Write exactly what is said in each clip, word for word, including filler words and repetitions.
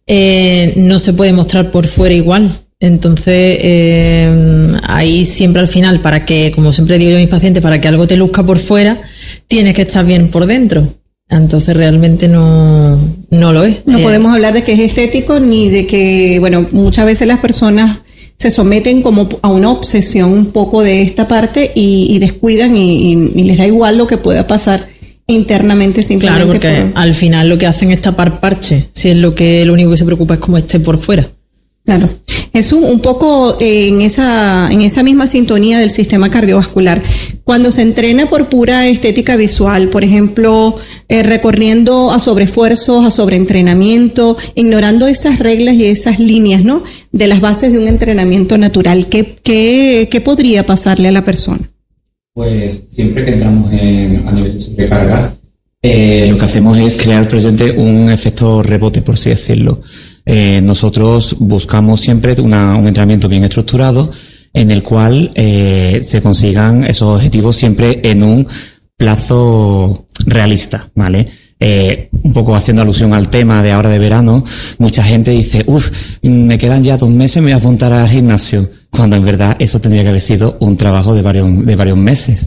eh, no se puede mostrar por fuera igual. Entonces, eh, ahí siempre al final, para que, como siempre digo yo a mis pacientes, para que algo te luzca por fuera, tienes que estar bien por dentro. Entonces realmente no, no lo es. No eh, podemos hablar de que es estético ni de que, bueno, muchas veces las personas se someten como a una obsesión un poco de esta parte y, y descuidan y, y, y les da igual lo que pueda pasar internamente simplemente. Claro, porque por... al final lo que hacen es tapar parche, si es lo que lo único que se preocupa es cómo esté por fuera. Claro. Jesús, un poco eh, en esa en esa misma sintonía del sistema cardiovascular. Cuando se entrena por pura estética visual, por ejemplo, eh, recorriendo a sobreesfuerzos, a sobreentrenamiento, ignorando esas reglas y esas líneas, ¿no?, de las bases de un entrenamiento natural, ¿qué, qué, qué podría pasarle a la persona? Pues siempre que entramos en, a nivel de sobrecarga, eh, lo que hacemos es crear presente un efecto rebote, por así decirlo. Eh, nosotros buscamos siempre una, un entrenamiento bien estructurado en el cual eh, se consigan esos objetivos siempre en un plazo realista, ¿vale? Eh, un poco haciendo alusión al tema de ahora de verano, mucha gente dice, uff, me quedan ya dos meses, me voy a apuntar al gimnasio, cuando en verdad eso tendría que haber sido un trabajo de varios, de varios meses.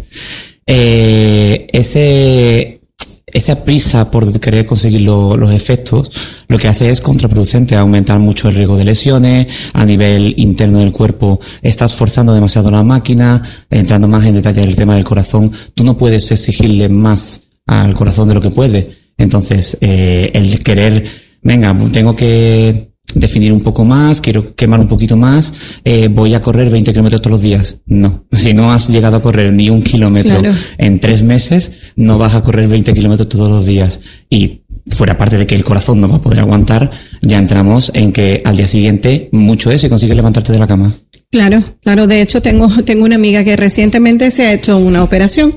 Eh, ese... Esa prisa por querer conseguir lo, los efectos, lo que hace es contraproducente, aumentar mucho el riesgo de lesiones, a nivel interno del cuerpo, estás forzando demasiado la máquina, entrando más en detalle del tema del corazón, tú no puedes exigirle más al corazón de lo que puede. Entonces, eh, el querer, venga, tengo que definir un poco más, quiero quemar un poquito más, eh, voy a correr veinte kilómetros todos los días. No, si no has llegado a correr ni un kilómetro claro. en tres meses, no vas a correr veinte kilómetros todos los días. Y fuera parte de que el corazón no va a poder aguantar, ya entramos en que al día siguiente mucho es si consigues levantarte de la cama. Claro, claro. De hecho, tengo tengo una amiga que recientemente se ha hecho una operación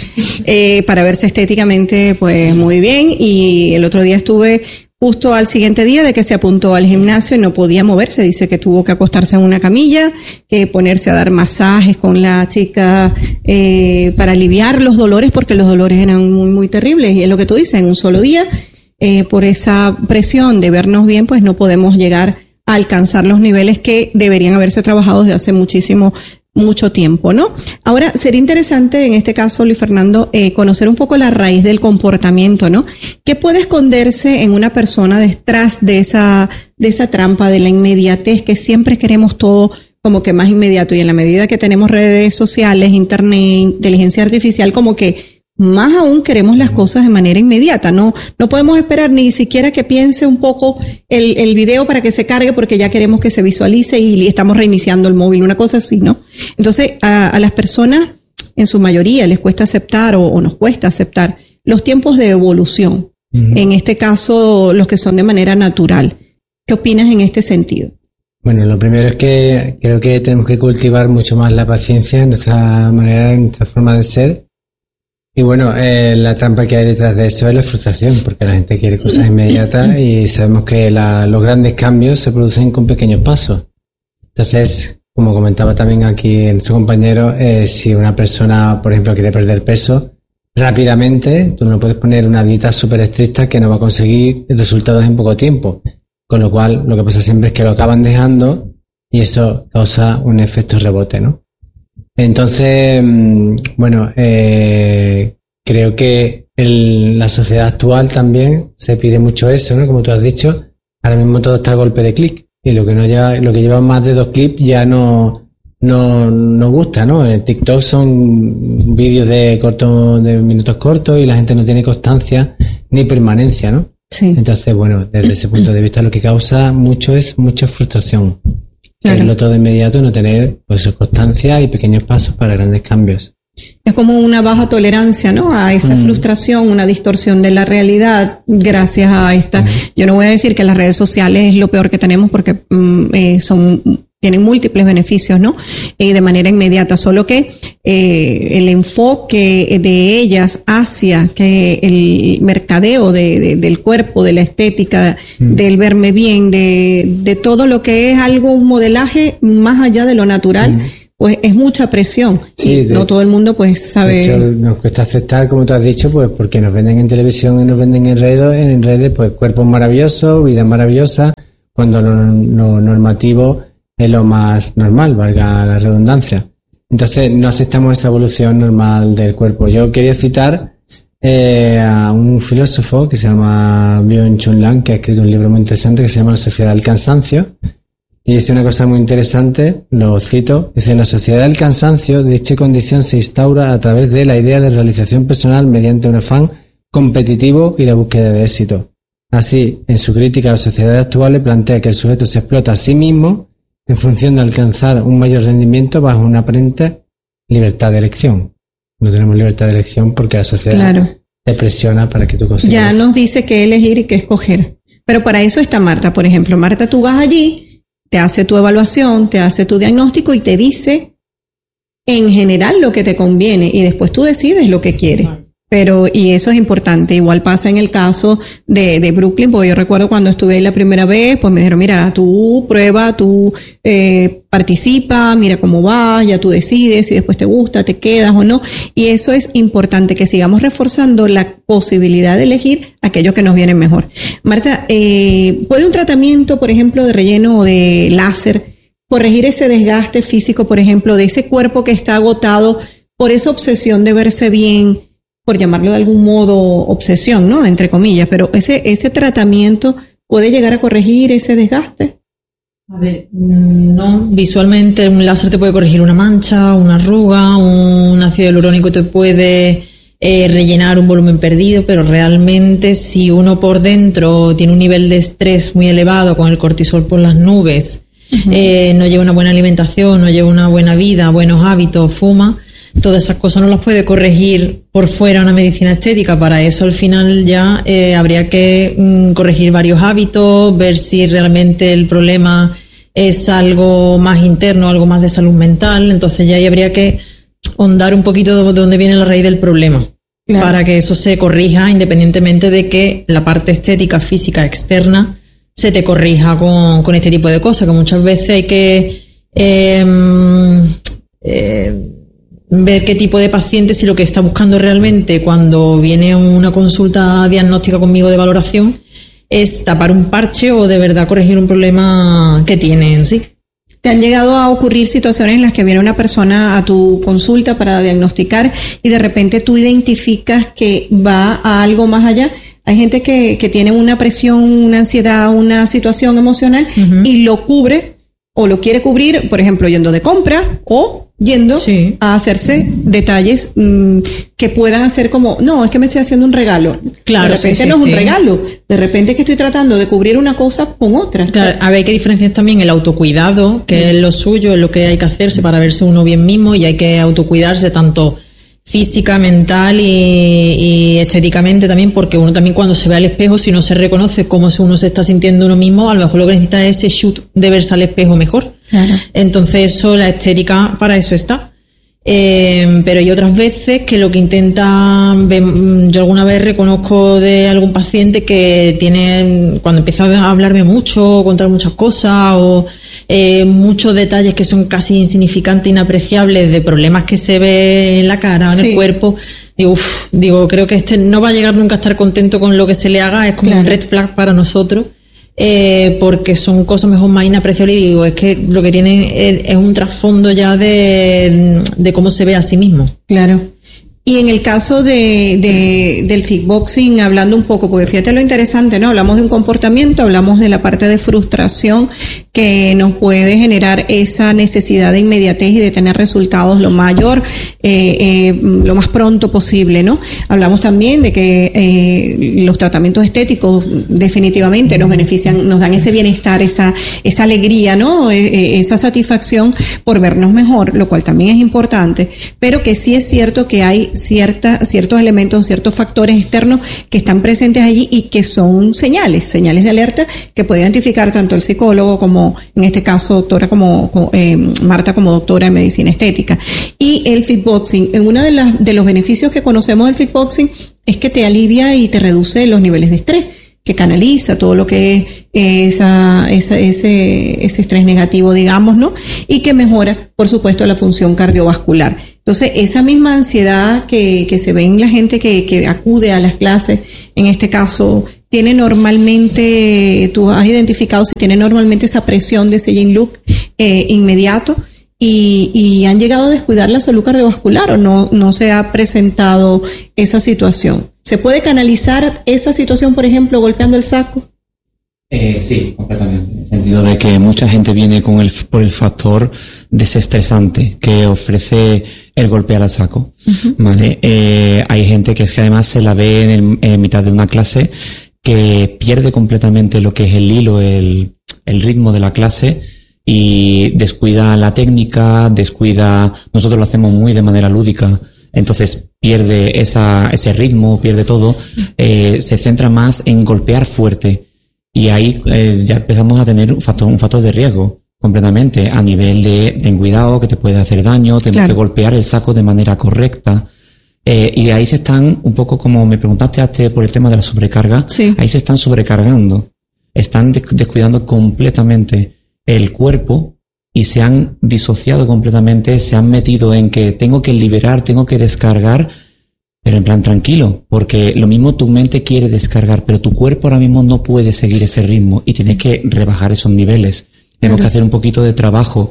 eh, para verse estéticamente pues muy bien, y el otro día estuve justo al siguiente día de que se apuntó al gimnasio y no podía moverse. Dice que tuvo que acostarse en una camilla, que ponerse a dar masajes con la chica eh, para aliviar los dolores, porque los dolores eran muy, muy terribles. Y es lo que tú dices, en un solo día, eh, por esa presión de vernos bien, pues no podemos llegar a alcanzar los niveles que deberían haberse trabajado desde hace muchísimo mucho tiempo, ¿no? Ahora, sería interesante en este caso, Luis Fernando, eh, conocer un poco la raíz del comportamiento, ¿no? ¿Qué puede esconderse en una persona detrás de esa, de esa trampa de la inmediatez, que siempre queremos todo como que más inmediato, y en la medida que tenemos redes sociales, internet, inteligencia artificial, como que más aún queremos las cosas de manera inmediata? No, no podemos esperar ni siquiera que piense un poco el, el video para que se cargue, porque ya queremos que se visualice y estamos reiniciando el móvil, una cosa así, ¿no? Entonces, a, a las personas, en su mayoría, les cuesta aceptar o, o nos cuesta aceptar los tiempos de evolución. Uh-huh. En este caso, los que son de manera natural. ¿Qué opinas en este sentido? Bueno, lo primero es que creo que tenemos que cultivar mucho más la paciencia en nuestra manera, en nuestra forma de ser. Y bueno, eh, la trampa que hay detrás de eso es la frustración, porque la gente quiere cosas inmediatas y sabemos que la, los grandes cambios se producen con pequeños pasos. Entonces, como comentaba también aquí nuestro compañero, eh, si una persona, por ejemplo, quiere perder peso rápidamente, tú no puedes poner una dieta súper estricta que no va a conseguir resultados en poco tiempo. Con lo cual, lo que pasa siempre es que lo acaban dejando y eso causa un efecto rebote, ¿no? Entonces, bueno, eh, creo que en la sociedad actual también se pide mucho eso, ¿no? Como tú has dicho, ahora mismo todo está a golpe de clic, y lo que no lleva, lo que lleva más de dos clips ya no, no, no gusta, ¿no? En TikTok son vídeos de corto, de minutos cortos, y la gente no tiene constancia ni permanencia, ¿no? Sí. Entonces, bueno, desde ese punto de vista lo que causa mucho es mucha frustración. Claro. Quererlo todo inmediato, no tener pues constancia y pequeños pasos para grandes cambios. Es como una baja tolerancia, ¿no? A esa mm. frustración, una distorsión de la realidad gracias a esta. Mm. Yo no voy a decir que las redes sociales es lo peor que tenemos, porque mm, eh, son tienen múltiples beneficios, ¿no? Eh, de manera inmediata, solo que eh, el enfoque de ellas hacia que el mercadeo de, de, del cuerpo, de la estética, mm. del verme bien, de, de todo lo que es algo, un modelaje más allá de lo natural, mm. pues es mucha presión. Sí, y no hecho, todo el mundo pues sabe. De hecho, nos cuesta aceptar, como tú has dicho, pues porque nos venden en televisión y nos venden en redes, en redes, pues cuerpos maravillosos, vida maravillosa, cuando lo, lo normativo es lo más normal, valga la redundancia. Entonces no aceptamos esa evolución normal del cuerpo. Yo quería citar eh, a un filósofo que se llama Byung-Chul Han, que ha escrito un libro muy interesante que se llama La sociedad del cansancio, y dice una cosa muy interesante, lo cito, dice: en la sociedad del cansancio, dicha condición se instaura a través de la idea de realización personal mediante un afán competitivo y la búsqueda de éxito. Así, en su crítica a la sociedad actual, plantea que el sujeto se explota a sí mismo en función de alcanzar un mayor rendimiento bajo una aparente libertad de elección. No tenemos libertad de elección porque la sociedad claro. te presiona para que tú consigas. Ya nos dice qué elegir y qué escoger. Pero para eso está Marta, por ejemplo. Marta, tú vas allí, te hace tu evaluación, te hace tu diagnóstico y te dice en general lo que te conviene y después tú decides lo que quieres. Pero, y eso es importante, igual pasa en el caso de, de Brooklyn, porque yo recuerdo cuando estuve ahí la primera vez, pues me dijeron, mira, tú prueba, tú eh, participa, mira cómo va, ya tú decides si después te gusta, te quedas o no. Y eso es importante, que sigamos reforzando la posibilidad de elegir aquello que nos viene mejor. Marta, eh, ¿puede un tratamiento, por ejemplo, de relleno o de láser corregir ese desgaste físico, por ejemplo, de ese cuerpo que está agotado por esa obsesión de verse bien, por llamarlo de algún modo obsesión, ¿no? Entre comillas, pero ese, ese tratamiento puede llegar a corregir ese desgaste? A ver, no, visualmente un láser te puede corregir una mancha, una arruga, un ácido hialurónico te puede eh, rellenar un volumen perdido, pero realmente si uno por dentro tiene un nivel de estrés muy elevado con el cortisol por las nubes, uh-huh. eh, no lleva una buena alimentación, no lleva una buena vida, buenos hábitos, fuma, todas esas cosas no las puede corregir por fuera una medicina estética. Para eso al final ya eh, habría que mm, corregir varios hábitos, ver si realmente el problema es algo más interno, algo más de salud mental. Entonces ya ahí habría que hondar un poquito de dónde viene la raíz del problema, claro. para que eso se corrija independientemente de que la parte estética, física, externa se te corrija con, con este tipo de cosas, que muchas veces hay que eh, eh, ver qué tipo de paciente, si lo que está buscando realmente cuando viene a una consulta diagnóstica conmigo de valoración es tapar un parche o de verdad corregir un problema que tiene en sí. ¿Te han llegado a ocurrir situaciones en las que viene una persona a tu consulta para diagnosticar y de repente tú identificas que va a algo más allá? Hay gente que, que tiene una presión, una ansiedad, una situación emocional uh-huh. y lo cubre o lo quiere cubrir, por ejemplo, yendo de compra o yendo sí. a hacerse detalles mmm, que puedan hacer como, no, es que me estoy haciendo un regalo. Claro, de repente sí, sí, no es un sí. regalo, de repente es que estoy tratando de cubrir una cosa con otra. Claro, a ver, hay que diferenciar también el autocuidado, que mm. es lo suyo, es lo que hay que hacerse para verse uno bien mismo, y hay que autocuidarse tanto física, mental y, y estéticamente también, porque uno también cuando se ve al espejo, si no se reconoce cómo uno se está sintiendo uno mismo, a lo mejor lo que necesita es ese shoot de verse al espejo mejor. Claro. Entonces eso, la estética para eso está. Eh, pero hay otras veces que lo que intenta, yo alguna vez reconozco de algún paciente que tiene, cuando empieza a hablarme mucho, contar muchas cosas o eh, muchos detalles que son casi insignificantes, inapreciables, de problemas que se ve en la cara o en sí. el cuerpo, digo, uf, digo, creo que este no va a llegar nunca a estar contento con lo que se le haga, es como claro. un red flag para nosotros. Eh, porque son cosas mejor más inapreciables, y digo, es que lo que tiene es, es un trasfondo ya de, de cómo se ve a sí mismo. Claro. Y en el caso de, de del kickboxing, hablando un poco, porque fíjate lo interesante, ¿no? Hablamos de un comportamiento, hablamos de la parte de frustración que nos puede generar esa necesidad de inmediatez y de tener resultados lo mayor, eh, eh, lo más pronto posible, ¿no? Hablamos también de que eh, los tratamientos estéticos definitivamente nos benefician, nos dan ese bienestar, esa esa alegría, ¿no? Eh, esa satisfacción por vernos mejor, lo cual también es importante, pero que sí es cierto que hay cierta, ciertos elementos, ciertos factores externos que están presentes allí y que son señales, señales de alerta que puede identificar tanto el psicólogo como, en este caso, doctora como, como eh, Marta como doctora en medicina estética. Y el fitboxing, en uno de, las, de los beneficios que conocemos del fitboxing es que te alivia y te reduce los niveles de estrés, que canaliza todo lo que es esa, esa, ese, ese estrés negativo, digamos, ¿no? Y que mejora, por supuesto, la función cardiovascular. Entonces, esa misma ansiedad que, que se ve en la gente que, que acude a las clases, en este caso, tiene normalmente, tú has identificado si tiene normalmente esa presión de ese yin look eh, inmediato y, y han llegado a descuidar la salud cardiovascular o no, no se ha presentado esa situación. ¿Se puede canalizar esa situación, por ejemplo, golpeando el saco? Eh, sí, completamente. En el sentido de que mucha gente viene con el, por el factor desestresante que ofrece el golpear al saco. Uh-huh. ¿Vale? Eh, hay gente que es que además se la ve en, el, en mitad de una clase que pierde completamente lo que es el hilo, el, el ritmo de la clase y descuida la técnica, descuida, nosotros lo hacemos muy de manera lúdica, entonces pierde esa, ese ritmo, pierde todo, eh, se centra más en golpear fuerte. Y ahí eh, ya empezamos a tener un factor, un factor de riesgo completamente a nivel de ten cuidado que te puede hacer daño, tenemos claro. que golpear el saco de manera correcta. Eh, y ahí se están, un poco como me preguntaste antes por el tema de la sobrecarga, sí. ahí se están sobrecargando, están descuidando completamente el cuerpo y se han disociado completamente, se han metido en que tengo que liberar, tengo que descargar. Pero en plan tranquilo, porque lo mismo tu mente quiere descargar, pero tu cuerpo ahora mismo no puede seguir ese ritmo y tienes que rebajar esos niveles. Tenemos claro. que hacer un poquito de trabajo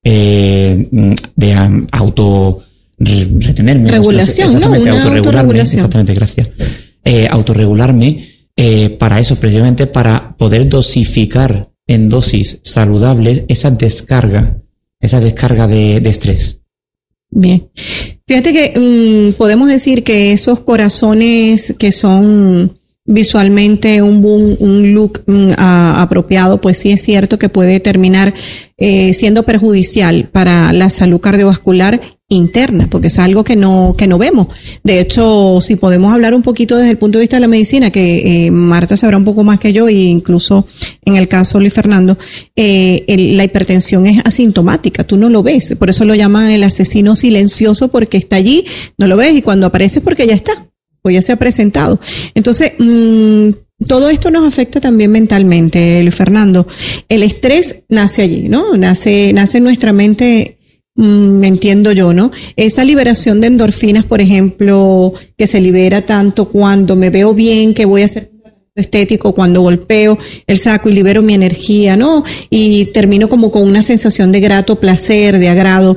eh, de um, auto retenerme. Regulación, o sea, exactamente, ¿no? Una autorregularme. autorregulación. Exactamente, gracias. Eh, autorregularme eh, para eso, precisamente para poder dosificar en dosis saludables esa descarga, esa descarga de, de estrés. Bien. Fíjate que um, podemos decir que esos corazones que son visualmente un boom, un look um, a, apropiado, pues sí es cierto que puede terminar eh, siendo perjudicial para la salud cardiovascular interna, porque es algo que no que no vemos. De hecho, si podemos hablar un poquito desde el punto de vista de la medicina, que eh, Marta sabrá un poco más que yo, e incluso en el caso de Luis Fernando, eh, el, la hipertensión es asintomática, tú no lo ves, por eso lo llaman el asesino silencioso, porque está allí, no lo ves, y cuando aparece porque ya está, pues ya se ha presentado. Entonces, mmm, todo esto nos afecta también mentalmente, Luis Fernando. El estrés nace allí, ¿no? Nace, nace en nuestra mente. Me entiendo yo, ¿no? Esa liberación de endorfinas, por ejemplo, que se libera tanto cuando me veo bien, que voy a hacer un tratamiento estético, cuando golpeo el saco y libero mi energía, ¿no? Y termino como con una sensación de grato placer, de agrado.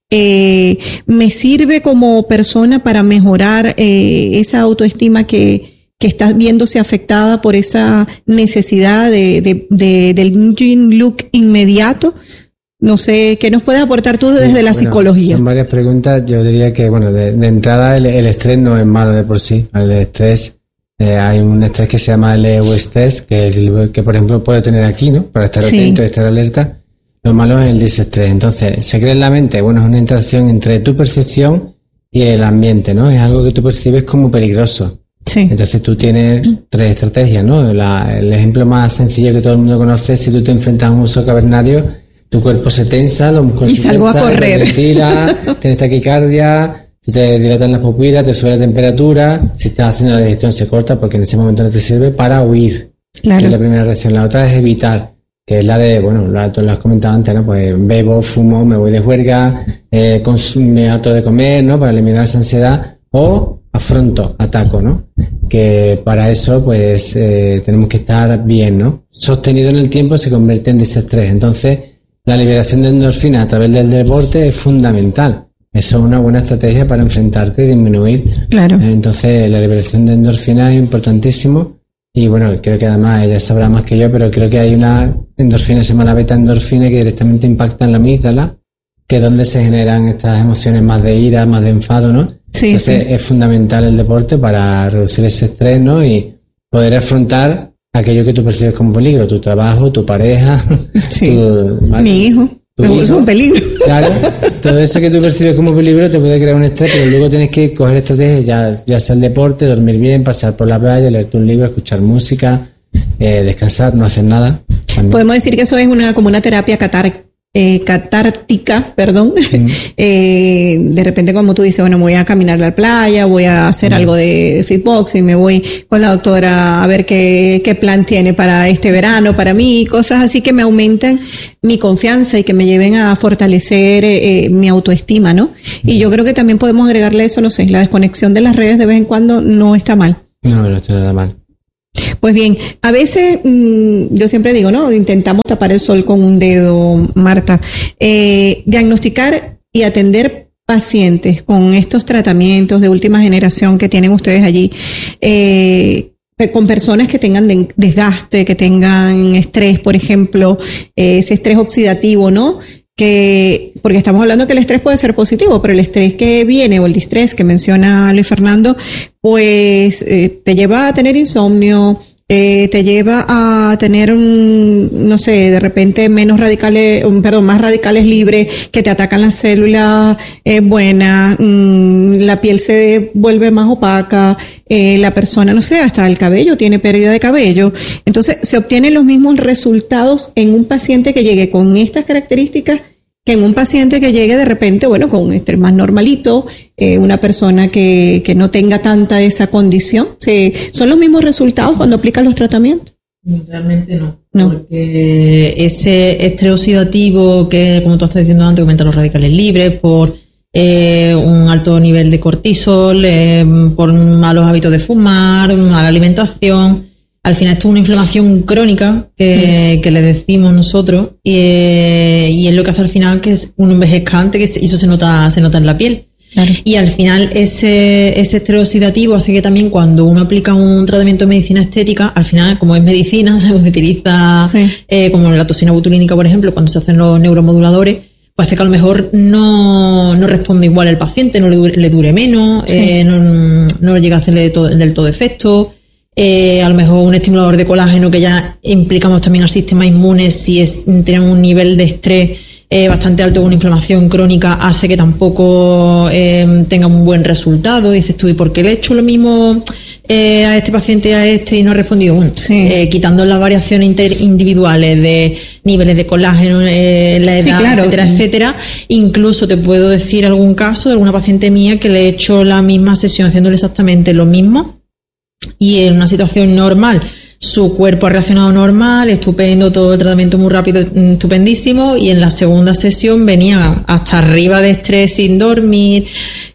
Eh, me sirve como persona para mejorar eh, esa autoestima que que está viéndose afectada por esa necesidad de, de, de del yin look inmediato. No sé, ¿qué nos puedes aportar tú desde sí, la bueno, psicología? Son varias preguntas. Yo diría que, bueno, de, de entrada el, el estrés no es malo de por sí. El estrés, eh, hay un estrés que se llama el euestrés, que, el, que por ejemplo puedo tener aquí, ¿no? Para estar sí. atento y estar alerta. Lo malo es el disestrés. Entonces, se crea en la mente, bueno, es una interacción entre tu percepción y el ambiente, ¿no? Es algo que tú percibes como peligroso. Sí. Entonces tú tienes tres estrategias, ¿no? La, el ejemplo más sencillo que todo el mundo conoce es si tú te enfrentas a un oso cavernario, tu cuerpo se tensa, los músculos y se salgo tensan, a correr. Te tira, tienes taquicardia, se te dilatan las pupilas, te sube la temperatura, si estás haciendo la digestión se corta porque en ese momento no te sirve para huir, claro. que es la primera reacción. La otra es evitar, que es la de, bueno, la, tú lo has comentado antes, ¿no? Pues bebo, fumo, me voy de juerga, eh, consumo, me harto de comer, ¿no? Para eliminar esa ansiedad, o afronto, ataco, ¿no? Que para eso, pues, eh, tenemos que estar bien, ¿no? Sostenido en el tiempo se convierte en disestrés. Entonces, la liberación de endorfinas a través del deporte es fundamental. Eso es una buena estrategia para enfrentarte y disminuir. Claro. Entonces, la liberación de endorfinas es importantísimo. Y bueno, creo que además ella sabrá más que yo, pero creo que hay una endorfina, se llama la beta endorfina, que directamente impacta en la amígdala, que es donde se generan estas emociones más de ira, más de enfado, ¿no? Sí, Entonces sí. es fundamental el deporte para reducir ese estrés, ¿no? Y poder afrontar aquello que tú percibes como peligro, tu trabajo, tu pareja, sí. tu, ¿vale? mi hijo. Tu hijo es un peligro. Claro, todo eso que tú percibes como peligro te puede crear un estrés, pero luego tienes que coger estrategias, ya, ya sea el deporte, dormir bien, pasar por la playa, leerte un libro, escuchar música, eh, descansar, no hacer nada. También. Podemos decir que eso es una como una terapia catar Eh, catártica, perdón, mm. eh, de repente como tú dices, bueno, me voy a caminar a la playa, voy a hacer mm. algo de, de fitboxing, me voy con la doctora a ver qué, qué plan tiene para este verano, para mí, cosas así que me aumentan mi confianza y que me lleven a fortalecer eh, mi autoestima, ¿no? Mm. Y yo creo que también podemos agregarle eso, no sé, la desconexión de las redes de vez en cuando no está mal. No, no está nada mal. Pues bien, a veces mmm, yo siempre digo, ¿no? Intentamos tapar el sol con un dedo, Marta. Eh, diagnosticar y atender pacientes con estos tratamientos de última generación que tienen ustedes allí, eh, con personas que tengan desgaste, que tengan estrés, por ejemplo, eh, ese estrés oxidativo, ¿no? Que, porque estamos hablando que el estrés puede ser positivo, pero el estrés que viene o el distrés que menciona Luis Fernando, pues eh, te lleva a tener insomnio, eh, te lleva a tener un, no sé, de repente menos radicales, um, perdón, más radicales libres que te atacan las células eh, buenas, um, la piel se vuelve más opaca, eh, la persona, no sé, hasta el cabello tiene pérdida de cabello. Entonces, se obtienen los mismos resultados en un paciente que llegue con estas características que en un paciente que llegue de repente, bueno, con un estrés más normalito, eh, una persona que, que no tenga tanta esa condición. ¿Sí? ¿Son los mismos resultados cuando aplican los tratamientos? Realmente no, no. Porque ese estrés oxidativo que, como tú estás diciendo antes, aumenta los radicales libres por eh, un alto nivel de cortisol, eh, por malos hábitos de fumar, mala alimentación. Al final esto es una inflamación crónica que, que le decimos nosotros y, y es lo que hace al final que es un envejezcante, que eso se nota, se nota en la piel. Claro. Y al final ese, ese estrés oxidativo hace que también cuando uno aplica un tratamiento de medicina estética, al final, como es medicina, se utiliza sí. eh, como la toxina botulínica, por ejemplo, cuando se hacen los neuromoduladores, pues hace que a lo mejor no, no responde igual al paciente, no le dure, le dure menos, sí. eh, no, no llega a hacerle todo, del todo efecto. Eh, a lo mejor un estimulador de colágeno que ya implicamos también al sistema inmune, si es, tiene un nivel de estrés eh, bastante alto con una inflamación crónica, hace que tampoco eh, tenga un buen resultado. Y dices tú, ¿y por qué le he hecho lo mismo eh, a este paciente y a este y no ha respondido? Bueno, sí. eh, quitando las variaciones inter- individuales de niveles de colágeno, eh, la edad, sí, claro. etcétera, etcétera. Incluso te puedo decir algún caso de alguna paciente mía que le he hecho la misma sesión haciéndole exactamente lo mismo. Y en una situación normal, su cuerpo ha reaccionado normal, estupendo, todo el tratamiento muy rápido, estupendísimo. Y en la segunda sesión venía hasta arriba de estrés, sin dormir,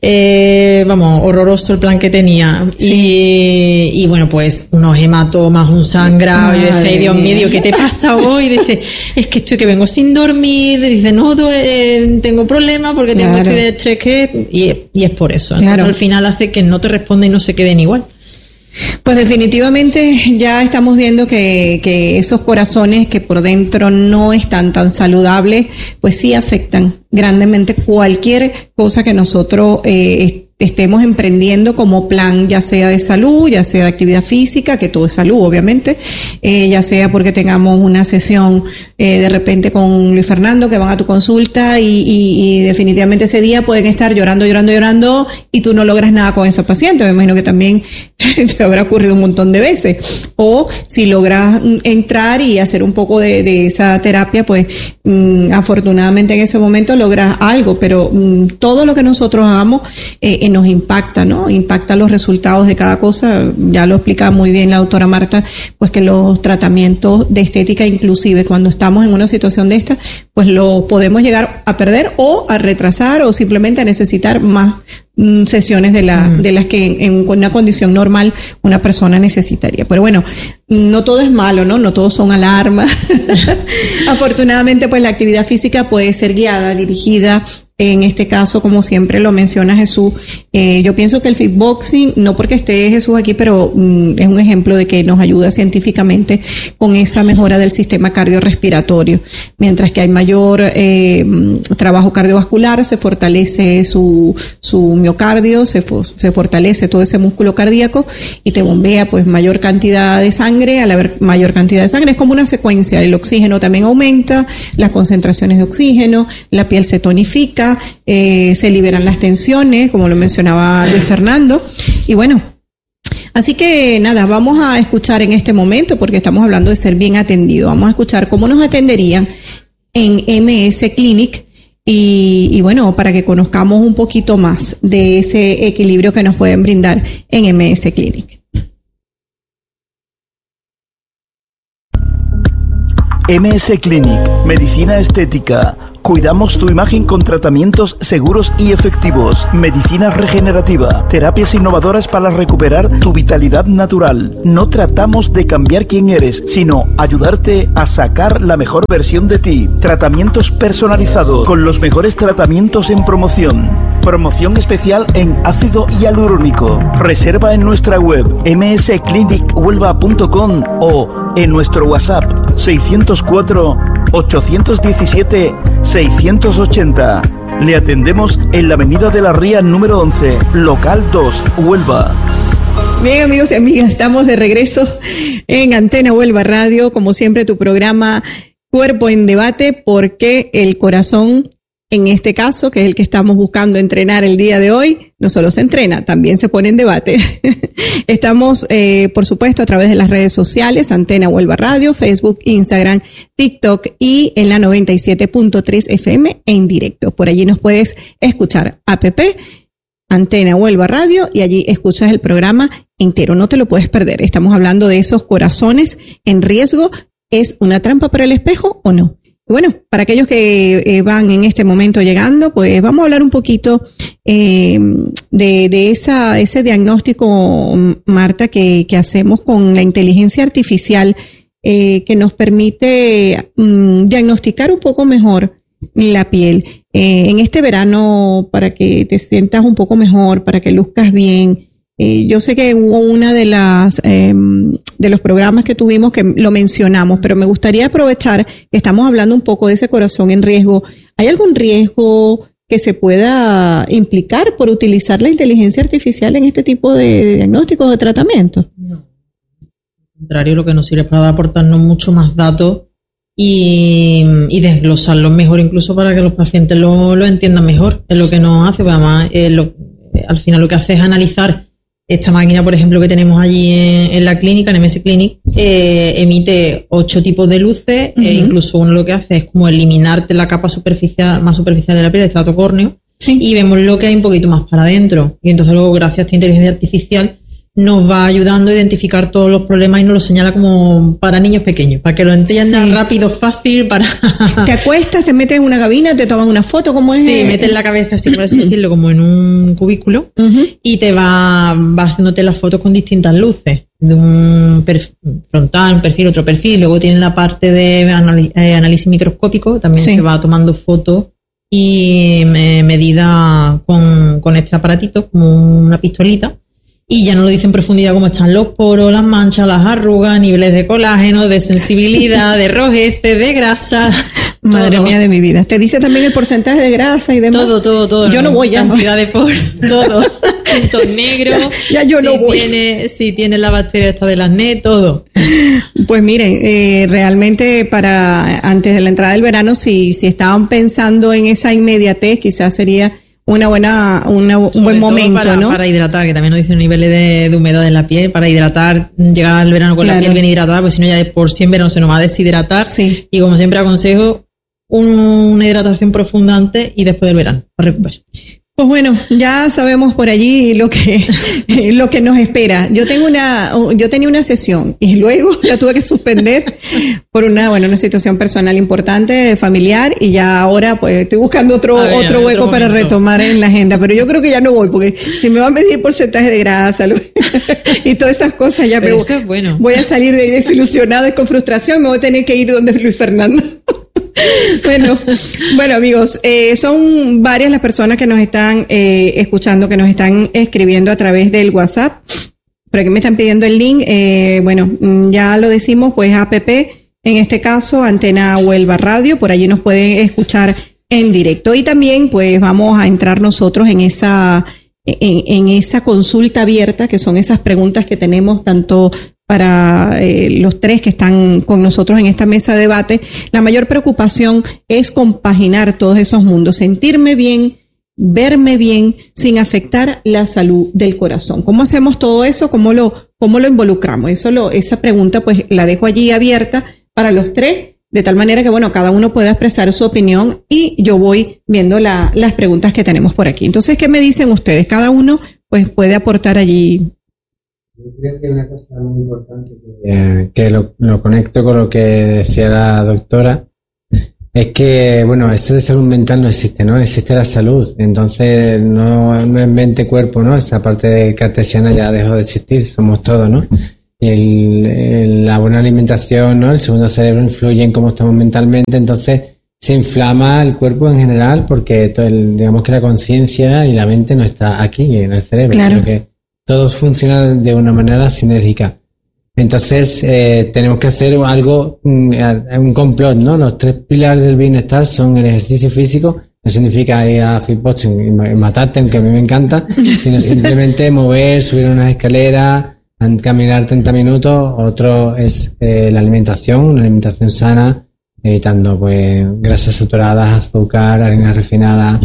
eh, vamos, horroroso el plan que tenía. Sí. Y, y bueno, pues unos hematomas, un sangrado. Madre. Y dice, Dios mío, ¿qué te pasa hoy? Y dice, es que estoy que vengo sin dormir. Y dice, no, eh, tengo problemas porque tengo claro. este de estrés que... Y, y es por eso. Entonces claro. al final hace que no te responda y no se queden igual. Pues definitivamente ya estamos viendo que, que esos corazones que por dentro no están tan saludables, pues sí afectan grandemente cualquier cosa que nosotros eh, estemos emprendiendo como plan, ya sea de salud, ya sea de actividad física, que todo es salud obviamente, eh, ya sea porque tengamos una sesión eh, de repente con Luis Fernando que van a tu consulta y, y, y definitivamente ese día pueden estar llorando, llorando, llorando y tú no logras nada con esa paciente. Me imagino que también te habrá ocurrido un montón de veces. O si logras entrar y hacer un poco de, de esa terapia, pues mmm, afortunadamente en ese momento logras algo, pero mmm, todo lo que nosotros hagamos eh, nos impacta, ¿no? Impacta los resultados de cada cosa. Ya lo explica muy bien la doctora Marta, pues que los tratamientos de estética, inclusive cuando estamos en una situación de esta, pues lo podemos llegar a perder o a retrasar o simplemente a necesitar más mm, sesiones de, la, mm. de las que en, en una condición normal una persona necesitaría. Pero bueno, no todo es malo, ¿no? No todos son alarmas. Afortunadamente, pues la actividad física puede ser guiada, dirigida. En este caso, como siempre lo menciona Jesús, eh, yo pienso que el fitboxing, no porque esté Jesús aquí, pero mm, es un ejemplo de que nos ayuda científicamente con esa mejora del sistema cardiorrespiratorio. Mientras que hay mayor eh, trabajo cardiovascular, se fortalece su, su miocardio, se, se fortalece todo ese músculo cardíaco y te bombea pues mayor cantidad de sangre. Al haber mayor cantidad de sangre es como una secuencia, el oxígeno también aumenta, las concentraciones de oxígeno, la piel se tonifica, Eh, se liberan las tensiones, como lo mencionaba Luis Fernando, y bueno, así que nada, vamos a escuchar en este momento, porque estamos hablando de ser bien atendido, vamos a escuchar cómo nos atenderían en M S Clinic, y, y bueno, para que conozcamos un poquito más de ese equilibrio que nos pueden brindar en M S Clinic. M S Clinic, medicina estética, Cuidamos tu imagen con tratamientos seguros y efectivos, medicina regenerativa, terapias innovadoras para recuperar tu vitalidad natural. No tratamos de cambiar quién eres, sino ayudarte a sacar la mejor versión de ti. Tratamientos personalizados con los mejores tratamientos en promoción. Promoción especial en ácido hialurónico. Reserva en nuestra web m s clinic huelva punto com o en nuestro WhatsApp seiscientos cuatro, ochocientos diecisiete, seiscientos ochenta. Le atendemos en la Avenida de la Ría número once, local dos, Huelva. Bien, amigos y amigas, estamos de regreso en Antena Huelva Radio, como siempre tu programa Cuerpo en Debate, porque el corazón, en este caso, que es el que estamos buscando entrenar el día de hoy, no solo se entrena, también se pone en debate. Estamos, eh, por supuesto, a través de las redes sociales, Antena Huelva Radio, Facebook, Instagram, TikTok y en la noventa y siete punto tres F M en directo. Por allí nos puedes escuchar app, Antena Huelva Radio, y allí escuchas el programa entero. No te lo puedes perder. Estamos hablando de esos corazones en riesgo. ¿Es una trampa para el espejo o no? Bueno, para aquellos que eh, van en este momento llegando, pues vamos a hablar un poquito eh, de, de esa, ese diagnóstico, Marta, que, que hacemos con la inteligencia artificial, eh, que nos permite mm, diagnosticar un poco mejor la piel. Eh, en este verano, para que te sientas un poco mejor, para que luzcas bien. Eh, yo sé que hubo una de las eh, de los programas que tuvimos que lo mencionamos, pero me gustaría aprovechar que estamos hablando un poco de ese corazón en riesgo. ¿Hay algún riesgo que se pueda implicar por utilizar la inteligencia artificial en este tipo de diagnósticos o de tratamientos? No. Al contrario, lo que nos sirve para aportarnos mucho más datos y, y desglosarlos mejor, incluso para que los pacientes lo, lo entiendan mejor. Es lo que nos hace, pues además, eh, lo, eh, al final lo que hace es analizar. Esta máquina, por ejemplo, que tenemos allí en, en la clínica, en M S Clinic, eh, emite ocho tipos de luces. Uh-huh. E incluso uno lo que hace es como eliminarte la capa superficial, más superficial de la piel, el estrato córneo, sí. Y vemos lo que hay un poquito más para adentro. Y entonces luego, gracias a esta inteligencia artificial, nos va ayudando a identificar todos los problemas y nos lo señala como para niños pequeños, para que lo entiendan sí. rápido, fácil, para... Te acuestas, te metes en una cabina, te toman una foto, ¿cómo es? Sí, metes la cabeza, así por así decirlo, como en un cubículo, uh-huh. y te va, va haciéndote las fotos con distintas luces, de un perfil frontal, un perfil, otro perfil, luego tiene la parte de anal- eh, análisis microscópico, también sí. se va tomando fotos y eh, medida con, con este aparatito, como una pistolita. Y ya no lo dice en profundidad cómo están los poros, las manchas, las arrugas, niveles de colágeno, de sensibilidad, de rojeces, de grasa. Madre todo. Mía de mi vida. ¿Te dice también el porcentaje de grasa y demás? Todo, todo, todo. Yo no voy ya. Cantidad de poros, todo. Puntos negros. Ya, ya yo si no voy. Tiene, si tiene la bacteria esta del acné, todo. Pues miren, eh, realmente para antes de la entrada del verano, si, si estaban pensando en esa inmediatez, quizás sería una buena, una, un Sobre buen todo momento, para, ¿no? Para hidratar, que también nos dicen niveles de, de humedad en la piel, para hidratar, llegar al verano con claro. la piel bien hidratada, pues si no ya de por sí en verano se nos va a deshidratar. Sí. Y como siempre aconsejo, un, una hidratación profunda antes y después del verano, para recuperar. Pues bueno, ya sabemos por allí lo que lo que nos espera. Yo tengo una yo tenía una sesión y luego la tuve que suspender por una bueno una situación personal importante, familiar, y ya ahora pues estoy buscando otro ver, otro hueco otro para retomar en la agenda, pero yo creo que ya no voy porque si me van a medir porcentaje de grasa lo, y todas esas cosas ya pero me eso es bueno. Voy a salir de ahí desilusionada y con frustración, me voy a tener que ir donde Luis Fernando. Bueno, bueno amigos, eh, son varias las personas que nos están eh, escuchando, que nos están escribiendo a través del WhatsApp. Por aquí me están pidiendo el link. Eh, bueno, ya lo decimos, pues app, en este caso, Antena Huelva Radio, por allí nos pueden escuchar en directo. Y también, pues vamos a entrar nosotros en esa, en, en esa consulta abierta, que son esas preguntas que tenemos tanto para eh, los tres que están con nosotros en esta mesa de debate. La mayor preocupación es compaginar todos esos mundos, sentirme bien, verme bien, sin afectar la salud del corazón. ¿Cómo hacemos todo eso? ¿Cómo lo, cómo lo involucramos? Eso lo, esa pregunta pues la dejo allí abierta para los tres, de tal manera que bueno, cada uno pueda expresar su opinión y yo voy viendo la, las preguntas que tenemos por aquí. Entonces, ¿qué me dicen ustedes? Cada uno pues puede aportar allí. Yo creo que una cosa muy importante que, eh, que lo, lo conecto con lo que decía la doctora, es que, bueno, esto de salud mental no existe, ¿no? Existe la salud. Entonces, no, no es mente-cuerpo, ¿no? Esa parte cartesiana ya dejó de existir. Somos todos, ¿no? Y el, el, la buena alimentación, ¿no? El segundo cerebro influye en cómo estamos mentalmente. Entonces, se inflama el cuerpo en general porque todo el, digamos que la conciencia y la mente no está aquí, en el cerebro, claro, sino que todo funciona de una manera sinérgica. Entonces, eh, tenemos que hacer algo, un, un complot, ¿no? Los tres pilares del bienestar son el ejercicio físico, no significa ir a fitboxing y matarte, aunque a mí me encanta, sino simplemente mover, subir unas escaleras, caminar treinta minutos. Otro es eh, la alimentación, una alimentación sana, evitando pues grasas saturadas, azúcar, harinas refinadas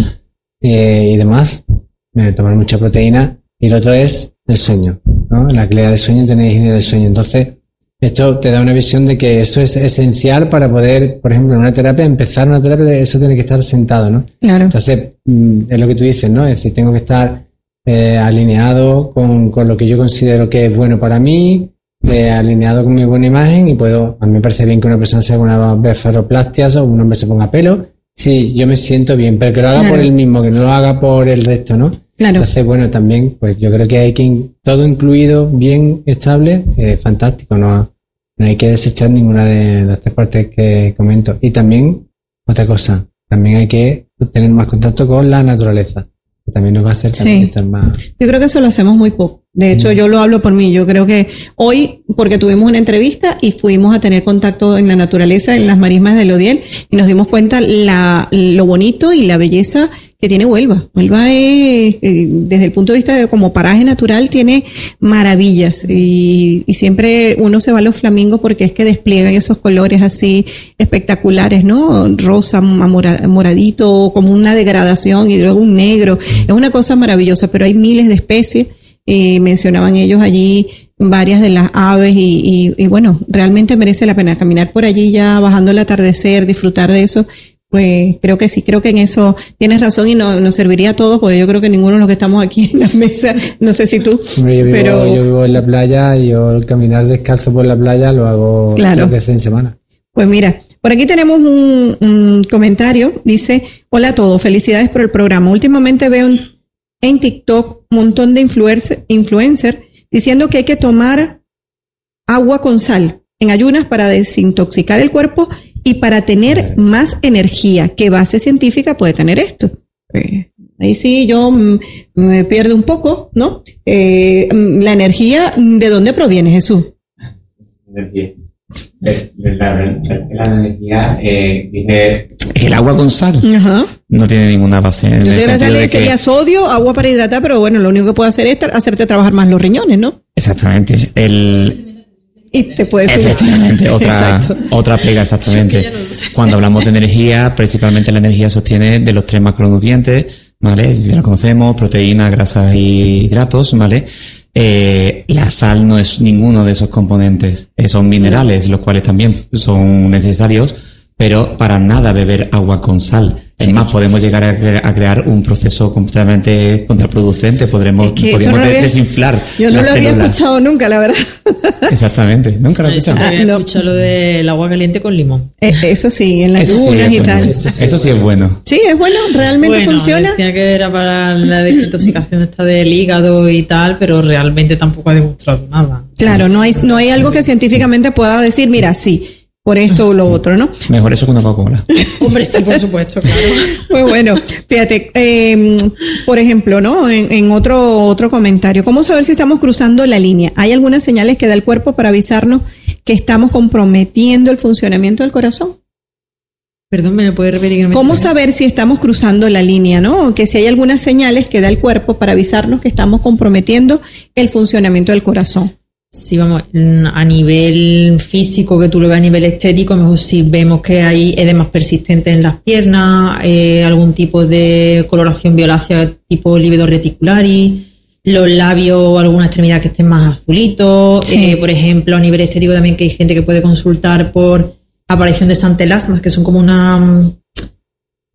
eh, y demás, eh, tomar mucha proteína. Y el otro es el sueño, ¿no? La calidad del sueño, tener higiene del sueño. Entonces, esto te da una visión de que eso es esencial para poder, por ejemplo, en una terapia, empezar una terapia, eso tiene que estar sentado, ¿no? Claro. Entonces, es lo que tú dices, ¿no? Es decir, tengo que estar eh, alineado con, con lo que yo considero que es bueno para mí, eh, alineado con mi buena imagen, y puedo, a mí me parece bien que una persona se haga una blefaroplastia o un hombre se ponga pelo, sí, yo me siento bien, pero que lo haga claro. por él mismo, que no lo haga por el resto, ¿no? Claro. Entonces, bueno, también, pues yo creo que hay que, todo incluido, bien estable, eh, fantástico, no, no hay que desechar ninguna de las tres partes que comento. Y también, otra cosa, también hay que tener más contacto con la naturaleza, que también nos va a hacer también sí. estar más... Yo creo que eso lo hacemos muy poco. De hecho, yo lo hablo por mí. Yo creo que hoy, porque tuvimos una entrevista y fuimos a tener contacto en la naturaleza, en las marismas del Odiel, y nos dimos cuenta la, lo bonito y la belleza que tiene Huelva. Huelva es, desde el punto de vista de como paraje natural, tiene maravillas. Y, y siempre uno se va a los flamingos porque es que despliegan esos colores así espectaculares, ¿no? Rosa, moradito, como una degradación, y luego un negro. Es una cosa maravillosa, pero hay miles de especies. Eh, mencionaban ellos allí varias de las aves y, y, y bueno, realmente merece la pena caminar por allí ya bajando el atardecer, disfrutar de eso. Pues creo que sí, creo que en eso tienes razón y no, nos serviría a todos, porque yo creo que ninguno de los que estamos aquí en la mesa, no sé si tú, Hombre, yo vivo, pero... Yo vivo en la playa y yo el caminar descalzo por la playa lo hago claro. tres veces en semana. Pues mira, por aquí tenemos un, un comentario, dice: hola a todos, felicidades por el programa. Últimamente veo un en TikTok un montón de influencer, influencer diciendo que hay que tomar agua con sal en ayunas para desintoxicar el cuerpo y para tener más energía. ¿Qué base científica puede tener esto? Eh, ahí sí yo mm, me pierdo un poco, ¿no? Eh, la energía, ¿de dónde proviene, Jesús? Energía. Es, la, la, la energía eh, viene... El agua con sal. Ajá. No tiene ninguna base. En Yo sé que la sal sería que... sodio, agua para hidratar, pero bueno, lo único que puede hacer es hacerte trabajar más los riñones, ¿no? Exactamente. El... Y te puede subir. Efectivamente, otra, otra pega, exactamente. No sé. Cuando hablamos de energía, principalmente la energía se obtiene de los tres macronutrientes, ¿vale? Ya lo conocemos, proteínas, grasas y hidratos, ¿vale? Eh, la sal no es ninguno de esos componentes, eh, son minerales, los cuales también son necesarios, pero para nada beber agua con sal. Es sí. más, podemos llegar a, cre- a crear un proceso completamente contraproducente, podremos, es que podríamos no había, desinflar. Yo no lo había células. escuchado nunca, la verdad. Exactamente, nunca lo he escuchado. Yo había no. escuchado lo del agua caliente con limón. Eh, eso sí, en las dunas sí y bueno. tal. Eso sí, eso sí es bueno. Sí, es bueno, realmente bueno, funciona. Decía que era para la desintoxicación esta del hígado y tal, pero realmente tampoco ha demostrado nada. Claro, no hay, no hay algo que científicamente pueda decir, mira, sí, por esto o lo otro, ¿no? Mejor eso que una Coca-Cola. Hombre, sí, por supuesto, claro. Pues bueno, fíjate, eh, por ejemplo, ¿no? En, en otro otro comentario, ¿cómo saber si estamos cruzando la línea? ¿Hay algunas señales que da el cuerpo para avisarnos que estamos comprometiendo el funcionamiento del corazón? Perdón, ¿me lo puede repetir? ¿Cómo saber si estamos cruzando la línea, no? Que si hay algunas señales que da el cuerpo para avisarnos que estamos comprometiendo el funcionamiento del corazón. Sí, vamos, a nivel físico, que tú lo veas a nivel estético, mejor si vemos que hay edemas persistentes en las piernas, eh, algún tipo de coloración violácea tipo lívido reticularis, los labios o alguna extremidad que estén más azulitos, sí. eh, por ejemplo, a nivel estético también que hay gente que puede consultar por aparición de santelasmas, que son como una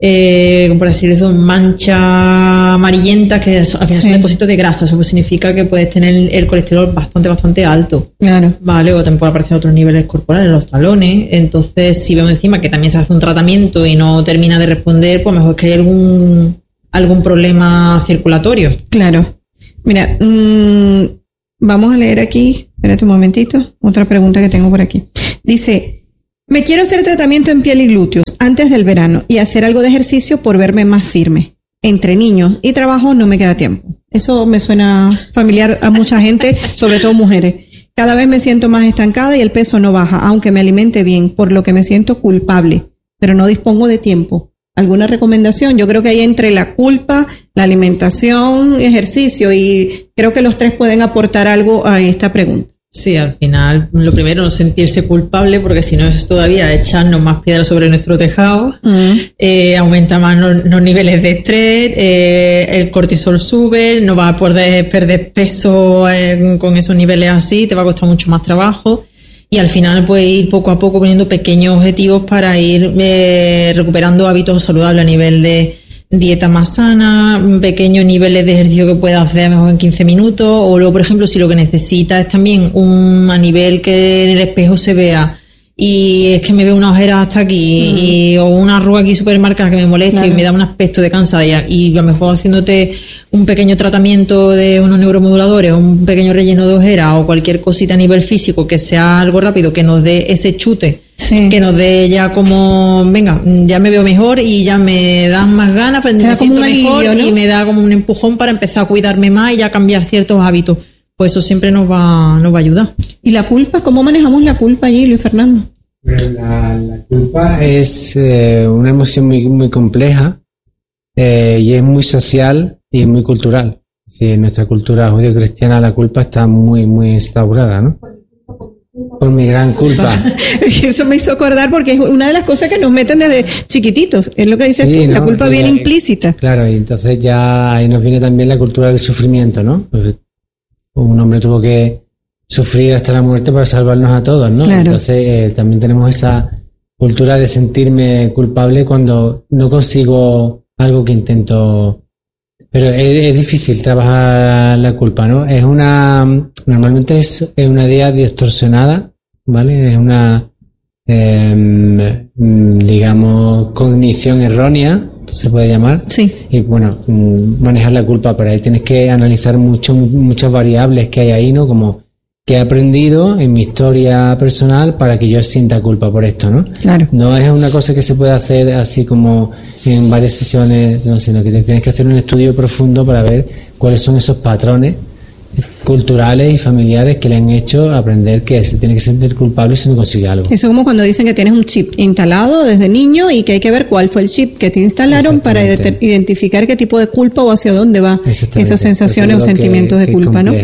eh, por así decirlo, manchas amarillentas que al final sí. son depósitos de grasa. Eso pues significa que puedes tener el colesterol bastante, bastante alto. Claro. Vale, o también puede aparecer otros niveles corporales, los talones. Entonces, si vemos encima que también se hace un tratamiento y no termina de responder, pues mejor que hay algún, algún problema circulatorio. Claro. Mira, mmm, vamos a leer aquí, espérate un momentito, otra pregunta que tengo por aquí. Dice... Me quiero hacer tratamiento en piel y glúteos antes del verano y hacer algo de ejercicio por verme más firme. Entre niños y trabajo no me queda tiempo. Eso me suena familiar a mucha gente, sobre todo mujeres. Cada vez me siento más estancada y el peso no baja, aunque me alimente bien, por lo que me siento culpable, pero no dispongo de tiempo. ¿Alguna recomendación? Yo creo que ahí entre la culpa, la alimentación, ejercicio, y creo que los tres pueden aportar algo a esta pregunta. Sí, al final, lo primero, no sentirse culpable, porque si no es todavía echarnos más piedras sobre nuestro tejado, uh-huh. eh, aumenta más los, los niveles de estrés, eh, el cortisol sube, no vas a poder perder peso eh, con esos niveles así, te va a costar mucho más trabajo, y al final puedes ir poco a poco poniendo pequeños objetivos para ir eh, recuperando hábitos saludables a nivel de dieta más sana, pequeños niveles de ejercicio que puedas hacer mejor en quince minutos, o luego, por ejemplo, si lo que necesitas es también un a nivel que en el espejo se vea y es que me veo una ojera hasta aquí, uh-huh. y, o una arruga aquí súper marcada que me molesta, claro. y me da un aspecto de cansada, y a lo mejor haciéndote un pequeño tratamiento de unos neuromoduladores, un pequeño relleno de ojera o cualquier cosita a nivel físico que sea algo rápido, que nos dé ese chute, sí. que nos dé ya como, venga, ya me veo mejor y ya me dan más ganas, pues me siento mejor, alivio, ¿no? Y me da como un empujón para empezar a cuidarme más y ya cambiar ciertos hábitos. Pues eso siempre nos va, nos va a ayudar. ¿Y la culpa? ¿Cómo manejamos la culpa allí, Luis Fernando? La, la culpa es eh, una emoción muy, muy compleja eh, y es muy social y muy cultural. Sí, en nuestra cultura judío-cristiana la culpa está muy, muy instaurada, ¿no? Por mi gran culpa. Eso me hizo acordar porque es una de las cosas que nos meten desde chiquititos. Es lo que dices sí, tú, ¿no? La culpa viene implícita. Claro, y entonces ya ahí nos viene también la cultura del sufrimiento, ¿no? Pues un hombre tuvo que sufrir hasta la muerte para salvarnos a todos, ¿no? Claro. Entonces eh, también tenemos esa cultura de sentirme culpable cuando no consigo algo que intento. Pero es, es difícil trabajar la culpa, ¿no? Es una, normalmente es, es una idea distorsionada, ¿vale? Es una, eh, digamos, cognición errónea, se puede llamar. Sí. Y bueno, manejar la culpa, pero ahí tienes que analizar mucho, muchas variables que hay ahí, ¿no? Como que he aprendido en mi historia personal para que yo sienta culpa por esto, ¿no? Claro. No es una cosa que se puede hacer así como en varias sesiones, no, sino que tienes que hacer un estudio profundo para ver cuáles son esos patrones culturales y familiares que le han hecho aprender que se tiene que sentir culpable si no consigue algo. Eso es como cuando dicen que tienes un chip instalado desde niño y que hay que ver cuál fue el chip que te instalaron para identificar qué tipo de culpa o hacia dónde va esas sensaciones o sentimientos que, de culpa, ¿no?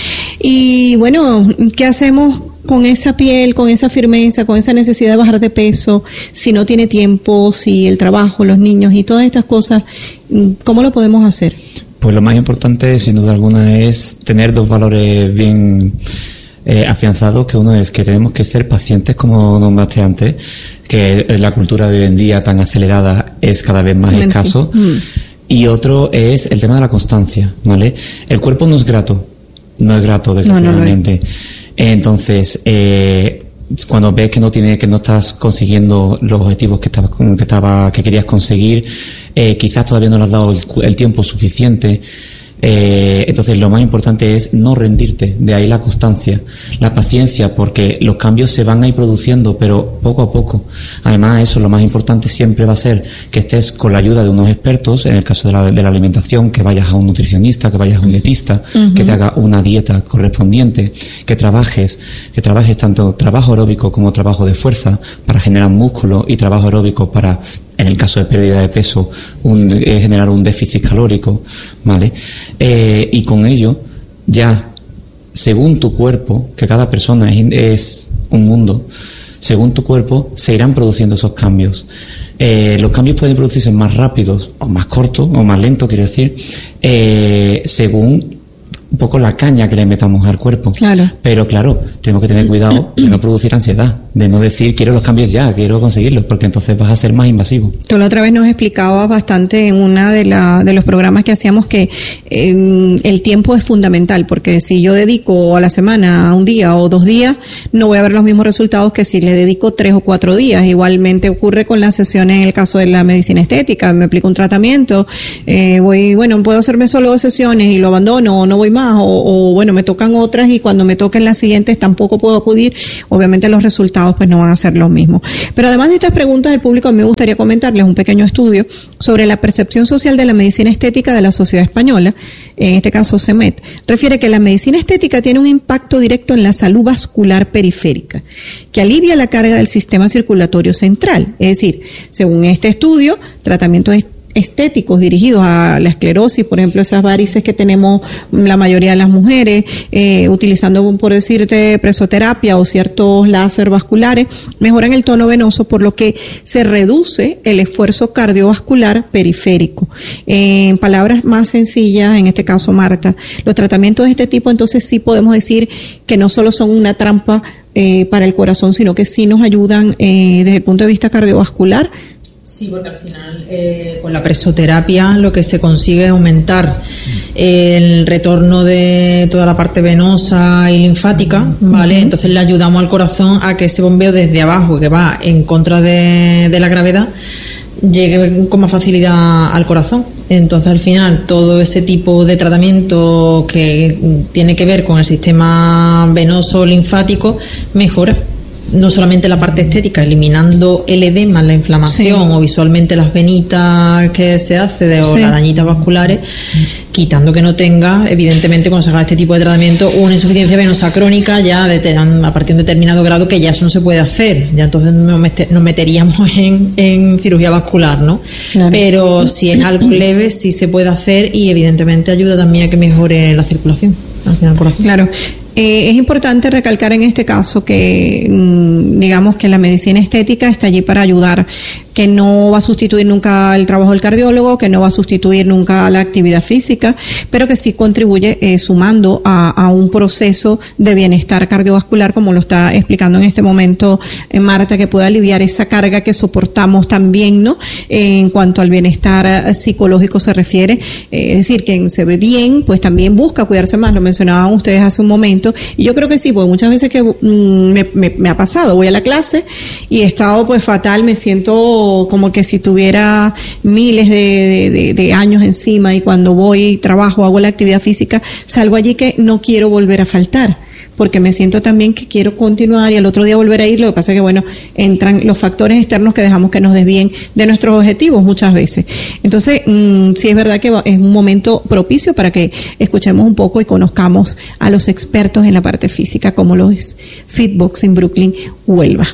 Y bueno, ¿qué hacemos con esa piel, con esa firmeza, con esa necesidad de bajar de peso, si no tiene tiempo, si el trabajo, los niños y todas estas cosas? ¿Cómo lo podemos hacer? Pues lo más importante, sin duda alguna, es tener dos valores bien eh, afianzados, que uno es que tenemos que ser pacientes, como nombraste antes, que la cultura de hoy en día tan acelerada es cada vez más Mentí. escaso, mm. y otro es el tema de la constancia, ¿vale? El cuerpo no es grato, no es grato, desgraciadamente. No, no, no. Entonces, eh, cuando ves que no tiene, que no estás consiguiendo los objetivos que estabas, que estaba, que querías conseguir, eh, quizás todavía no le has dado el, el tiempo suficiente. Eh, entonces lo más importante es no rendirte, de ahí la constancia, la paciencia, porque los cambios se van a ir produciendo, pero poco a poco. Además, eso, lo más importante siempre va a ser que estés con la ayuda de unos expertos, en el caso de la, de la alimentación, que vayas a un nutricionista, que vayas a un dietista, uh-huh. que te haga una dieta correspondiente, que trabajes, que trabajes tanto trabajo aeróbico como trabajo de fuerza para generar músculo y trabajo aeróbico para, en el caso de pérdida de peso, un, eh, generar un déficit calórico, ¿vale? Eh, y con ello, ya, según tu cuerpo, que cada persona es, es un mundo, según tu cuerpo, se irán produciendo esos cambios. Eh, los cambios pueden producirse más rápidos, o más cortos, o más lentos, quiero decir, eh, según un poco la caña que le metamos al cuerpo. Claro. Pero claro, tenemos que tener cuidado de no producir ansiedad. de no decir quiero los cambios ya, quiero conseguirlos, porque entonces vas a ser más invasivo. Tú la otra vez nos explicabas bastante en una de, la, de los programas que hacíamos que eh, el tiempo es fundamental, porque si yo dedico a la semana un día o dos días, no voy a ver los mismos resultados que si le dedico tres o cuatro días. Igualmente ocurre con las sesiones en el caso de la medicina estética. Me aplico un tratamiento, eh, voy, bueno, puedo hacerme solo dos sesiones y lo abandono o no voy más, o, o bueno, me tocan otras y cuando me toquen las siguientes tampoco puedo acudir. Obviamente los resultados pues no van a ser los mismos. Pero además de estas preguntas del público, a mí me gustaría comentarles un pequeño estudio sobre la percepción social de la medicina estética de la sociedad española, en este caso CEMET. Refiere que la medicina estética tiene un impacto directo en la salud vascular periférica, que alivia la carga del sistema circulatorio central. Es decir, según este estudio, tratamientos estéticos dirigidos a la esclerosis, por ejemplo, esas varices que tenemos la mayoría de las mujeres, eh, utilizando, por decirte, presoterapia o ciertos láser vasculares, mejoran el tono venoso, por lo que se reduce el esfuerzo cardiovascular periférico. Eh, en palabras más sencillas, en este caso, Marta, los tratamientos de este tipo, entonces sí podemos decir que no solo son una trampa eh, para el corazón, sino que sí nos ayudan eh, desde el punto de vista cardiovascular. Sí, porque al final eh, con la presoterapia lo que se consigue es aumentar el retorno de toda la parte venosa y linfática, ¿vale? Uh-huh. Entonces le ayudamos al corazón a que ese bombeo desde abajo, que va en contra de, de la gravedad, llegue con más facilidad al corazón. Entonces al final todo ese tipo de tratamiento que tiene que ver con el sistema venoso linfático mejora. No solamente la parte estética, eliminando el edema, la inflamación, sí, o visualmente las venitas que se hace de, o sí, las arañitas vasculares, quitando que no tenga, evidentemente, cuando se haga este tipo de tratamiento, una insuficiencia venosa crónica ya de, a partir de un determinado grado, que ya eso no se puede hacer. Ya entonces nos, met, nos meteríamos en, en cirugía vascular, ¿no? Claro. Pero si es algo leve, sí se puede hacer y evidentemente ayuda también a que mejore la circulación al final del corazón. Claro. Eh, es importante recalcar en este caso que, digamos, que la medicina estética está allí para ayudar, que no va a sustituir nunca el trabajo del cardiólogo, que no va a sustituir nunca la actividad física, pero que sí contribuye eh, sumando a, a un proceso de bienestar cardiovascular, como lo está explicando en este momento eh, Marta, que puede aliviar esa carga que soportamos también, ¿no? Eh, en cuanto al bienestar psicológico se refiere, eh, es decir, quien se ve bien, pues también busca cuidarse más, lo mencionaban ustedes hace un momento, y yo creo que sí, porque muchas veces que mm, me, me, me ha pasado, voy a la clase y he estado pues fatal, me siento como que si tuviera miles de, de, de años encima, y cuando voy, trabajo, hago la actividad física, salgo allí que no quiero volver a faltar, porque me siento también que quiero continuar y al otro día volver a ir. Lo que pasa es que, bueno, entran los factores externos que dejamos que nos desvíen de nuestros objetivos muchas veces. Entonces, mmm, sí es verdad que es un momento propicio para que escuchemos un poco y conozcamos a los expertos en la parte física, como lo es Fitboxing Brooklyn Huelva.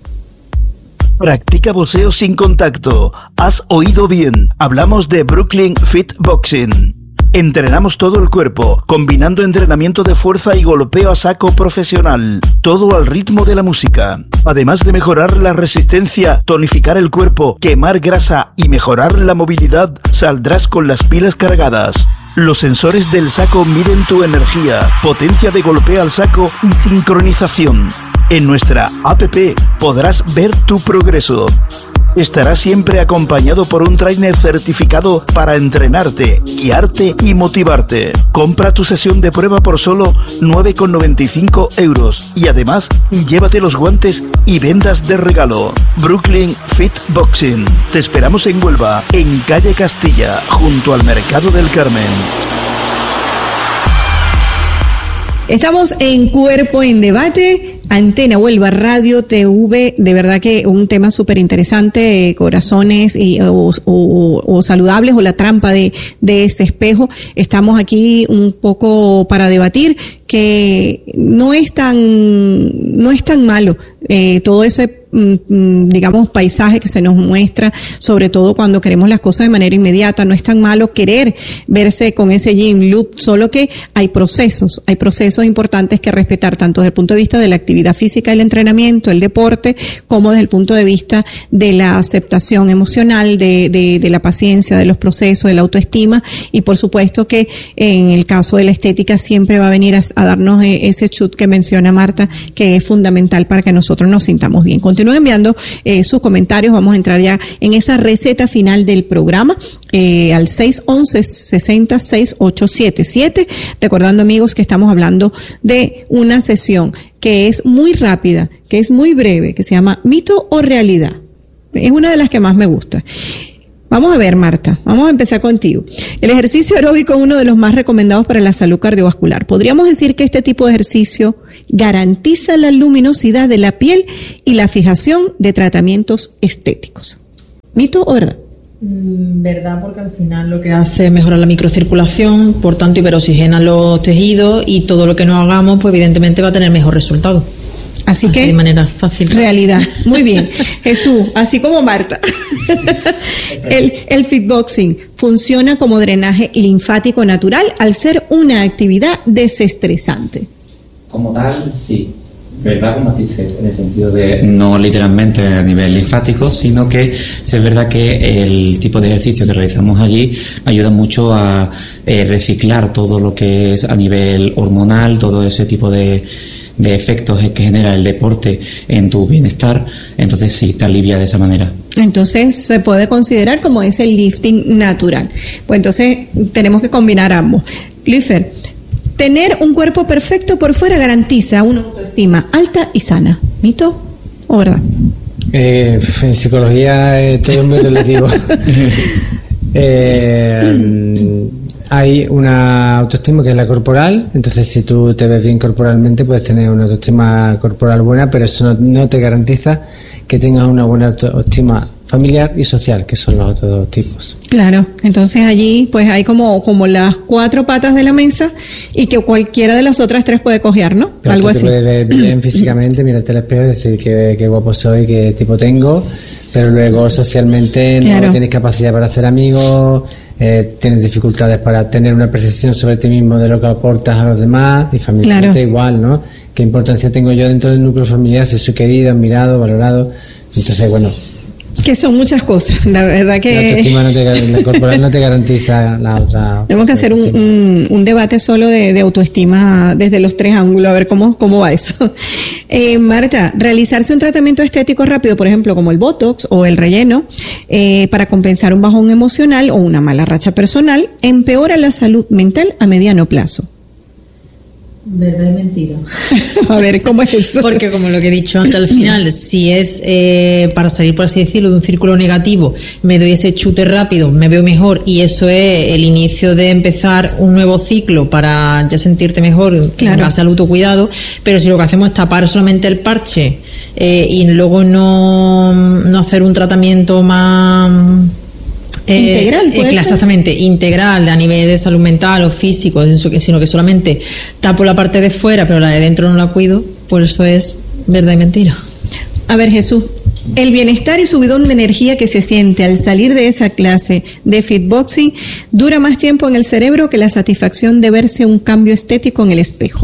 Practica boxeo sin contacto. Has oído bien. Hablamos de Brooklyn Fit Boxing. Entrenamos todo el cuerpo, combinando entrenamiento de fuerza y golpeo a saco profesional. Todo al ritmo de la música. Además de mejorar la resistencia, tonificar el cuerpo, quemar grasa y mejorar la movilidad, saldrás con las pilas cargadas. Los sensores del saco miden tu energía, potencia de golpeo al saco y sincronización. En nuestra app podrás ver tu progreso. Estarás siempre acompañado por un trainer certificado para entrenarte, guiarte y motivarte. Compra tu sesión de prueba por solo nueve con noventa y cinco euros y además llévate los guantes y vendas de regalo. Brooklyn Fit Boxing. Te esperamos en Huelva, en calle Castilla, junto al Mercado del Carmen. Estamos en Cuerpo en Debate, Antena Huelva Radio T V, de verdad que un tema súper interesante, eh, corazones y, o, o, o saludables, o la trampa de, de ese espejo. Estamos aquí un poco para debatir que no es tan, no es tan malo eh, todo ese digamos, paisaje que se nos muestra, sobre todo cuando queremos las cosas de manera inmediata. No es tan malo querer verse con ese gym look, solo que hay procesos, hay procesos importantes que respetar, tanto desde el punto de vista de la actividad física, el entrenamiento, el deporte, como desde el punto de vista de la aceptación emocional, de, de, de la paciencia, de los procesos, de la autoestima, y por supuesto que en el caso de la estética siempre va a venir a, a darnos ese chut que menciona Marta, que es fundamental para que nosotros nos sintamos bien. Continúen enviando eh, sus comentarios. Vamos a entrar ya en esa receta final del programa eh, al seis once, sesenta, sesenta y ocho setenta y siete. Recordando, amigos, que estamos hablando de una sesión que es muy rápida, que es muy breve, que se llama Mito o Realidad. Es una de las que más me gusta. Vamos a ver, Marta, vamos a empezar contigo. El ejercicio aeróbico es uno de los más recomendados para la salud cardiovascular. ¿Podríamos decir que este tipo de ejercicio garantiza la luminosidad de la piel y la fijación de tratamientos estéticos? ¿Mito o verdad? Verdad, porque al final lo que hace es mejorar la microcirculación, por tanto hiperoxigena los tejidos, y todo lo que no hagamos, pues evidentemente va a tener mejor resultado. Así, así que, de manera fácil. Realidad. Muy bien. Jesús, así como Marta. el, el fitboxing funciona como drenaje linfático natural al ser una actividad desestresante. Como tal, sí. ¿Verdad? Como dices, en el sentido de no literalmente a nivel linfático, sino que sí es verdad que el tipo de ejercicio que realizamos allí ayuda mucho a eh, reciclar todo lo que es a nivel hormonal, todo ese tipo de de efectos que genera el deporte en tu bienestar. Entonces sí, te alivia de esa manera. Entonces se puede considerar como ese lifting natural. Pues entonces tenemos que combinar ambos. Lifer, tener un cuerpo perfecto por fuera garantiza una autoestima alta y sana. ¿Mito o verdad? Eh, en psicología eh, todo es muy relativo. eh, Hay una autoestima que es la corporal, entonces si tú te ves bien corporalmente puedes tener una autoestima corporal buena, pero eso no, no te garantiza que tengas una buena autoestima familiar y social, que son los otros dos tipos. Claro, entonces allí pues hay como, como las cuatro patas de la mesa y que cualquiera de las otras tres puede cojear, ¿no? Pero algo tú te así. Puedes ver bien físicamente, mirarte al espejo y decir qué, qué guapo soy, qué tipo tengo, pero luego socialmente claro. no tienes capacidad para hacer amigos, eh, tienes dificultades para tener una percepción sobre ti mismo de lo que aportas a los demás, y familiarmente claro. igual, ¿no? ¿Qué importancia tengo yo dentro del núcleo familiar? Si soy querido, admirado, valorado. Entonces, bueno, que son muchas cosas, la verdad que la autoestima no te, la corporal no te garantiza la otra. Tenemos que hacer un, un, un debate solo de, de autoestima desde los tres ángulos, a ver cómo, cómo va eso. Eh, Marta, realizarse un tratamiento estético rápido, por ejemplo, como el Botox o el relleno, eh, para compensar un bajón emocional o una mala racha personal, empeora la salud mental a mediano plazo. Verdad y mentira. A ver, ¿cómo es eso? Porque como lo que he dicho antes, al final, si es eh, para salir, por así decirlo, de un círculo negativo, me doy ese chute rápido, me veo mejor, y eso es el inicio de empezar un nuevo ciclo para ya sentirte mejor, claro. en base al autocuidado. Pero si lo que hacemos es tapar solamente el parche eh, y luego no, no hacer un tratamiento más... integral, eh, exactamente, integral a nivel de salud mental o físico, sino que solamente tapo la parte de fuera pero la de dentro no la cuido, por eso es verdad y mentira. A ver, Jesús, el bienestar y subidón de energía que se siente al salir de esa clase de fitboxing dura más tiempo en el cerebro que la satisfacción de verse un cambio estético en el espejo.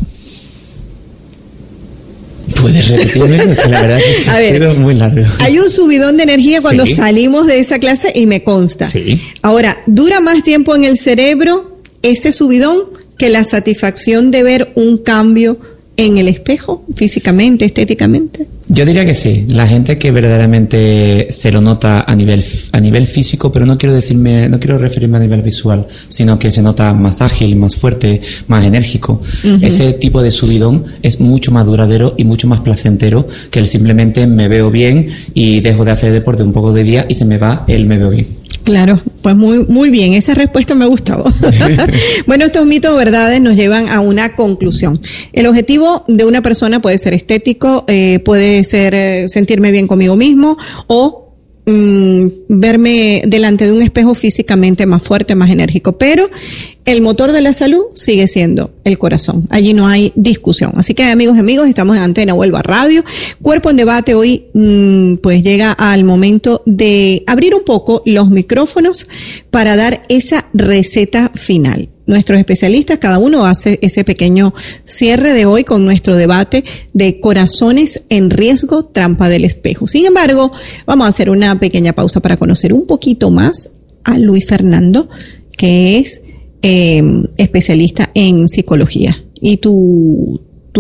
¿Puedes repetirme? Porque la verdad es que ha sido muy largo. Hay un subidón de energía cuando sí. salimos de esa clase y me consta. Sí. Ahora, ¿dura más tiempo en el cerebro ese subidón que la satisfacción de ver un cambio en el espejo, físicamente, estéticamente? Yo diría que sí. La gente que verdaderamente se lo nota a nivel a nivel físico, pero no quiero decirme, no quiero referirme a nivel visual, sino que se nota más ágil, más fuerte, más enérgico. Uh-huh. Ese tipo de subidón es mucho más duradero y mucho más placentero que el simplemente me veo bien y dejo de hacer deporte un poco de día y se me va el me veo bien. Claro, pues muy muy bien, esa respuesta me ha gustado. Bueno, estos mitos o verdades nos llevan a una conclusión. El objetivo de una persona puede ser estético, eh, puede ser eh, sentirme bien conmigo mismo o mm, verme delante de un espejo físicamente más fuerte, más enérgico, pero el motor de la salud sigue siendo el corazón. Allí no hay discusión. Así que, amigos y amigos, estamos en Antena Huelva Radio. Cuerpo en Debate hoy, mmm, pues llega al momento de abrir un poco los micrófonos para dar esa receta final. Nuestros especialistas, cada uno hace ese pequeño cierre de hoy con nuestro debate de corazones en riesgo, trampa del espejo. Sin embargo, vamos a hacer una pequeña pausa para conocer un poquito más a Luis Fernando, que es eh, especialista en psicología. ¿Y tu,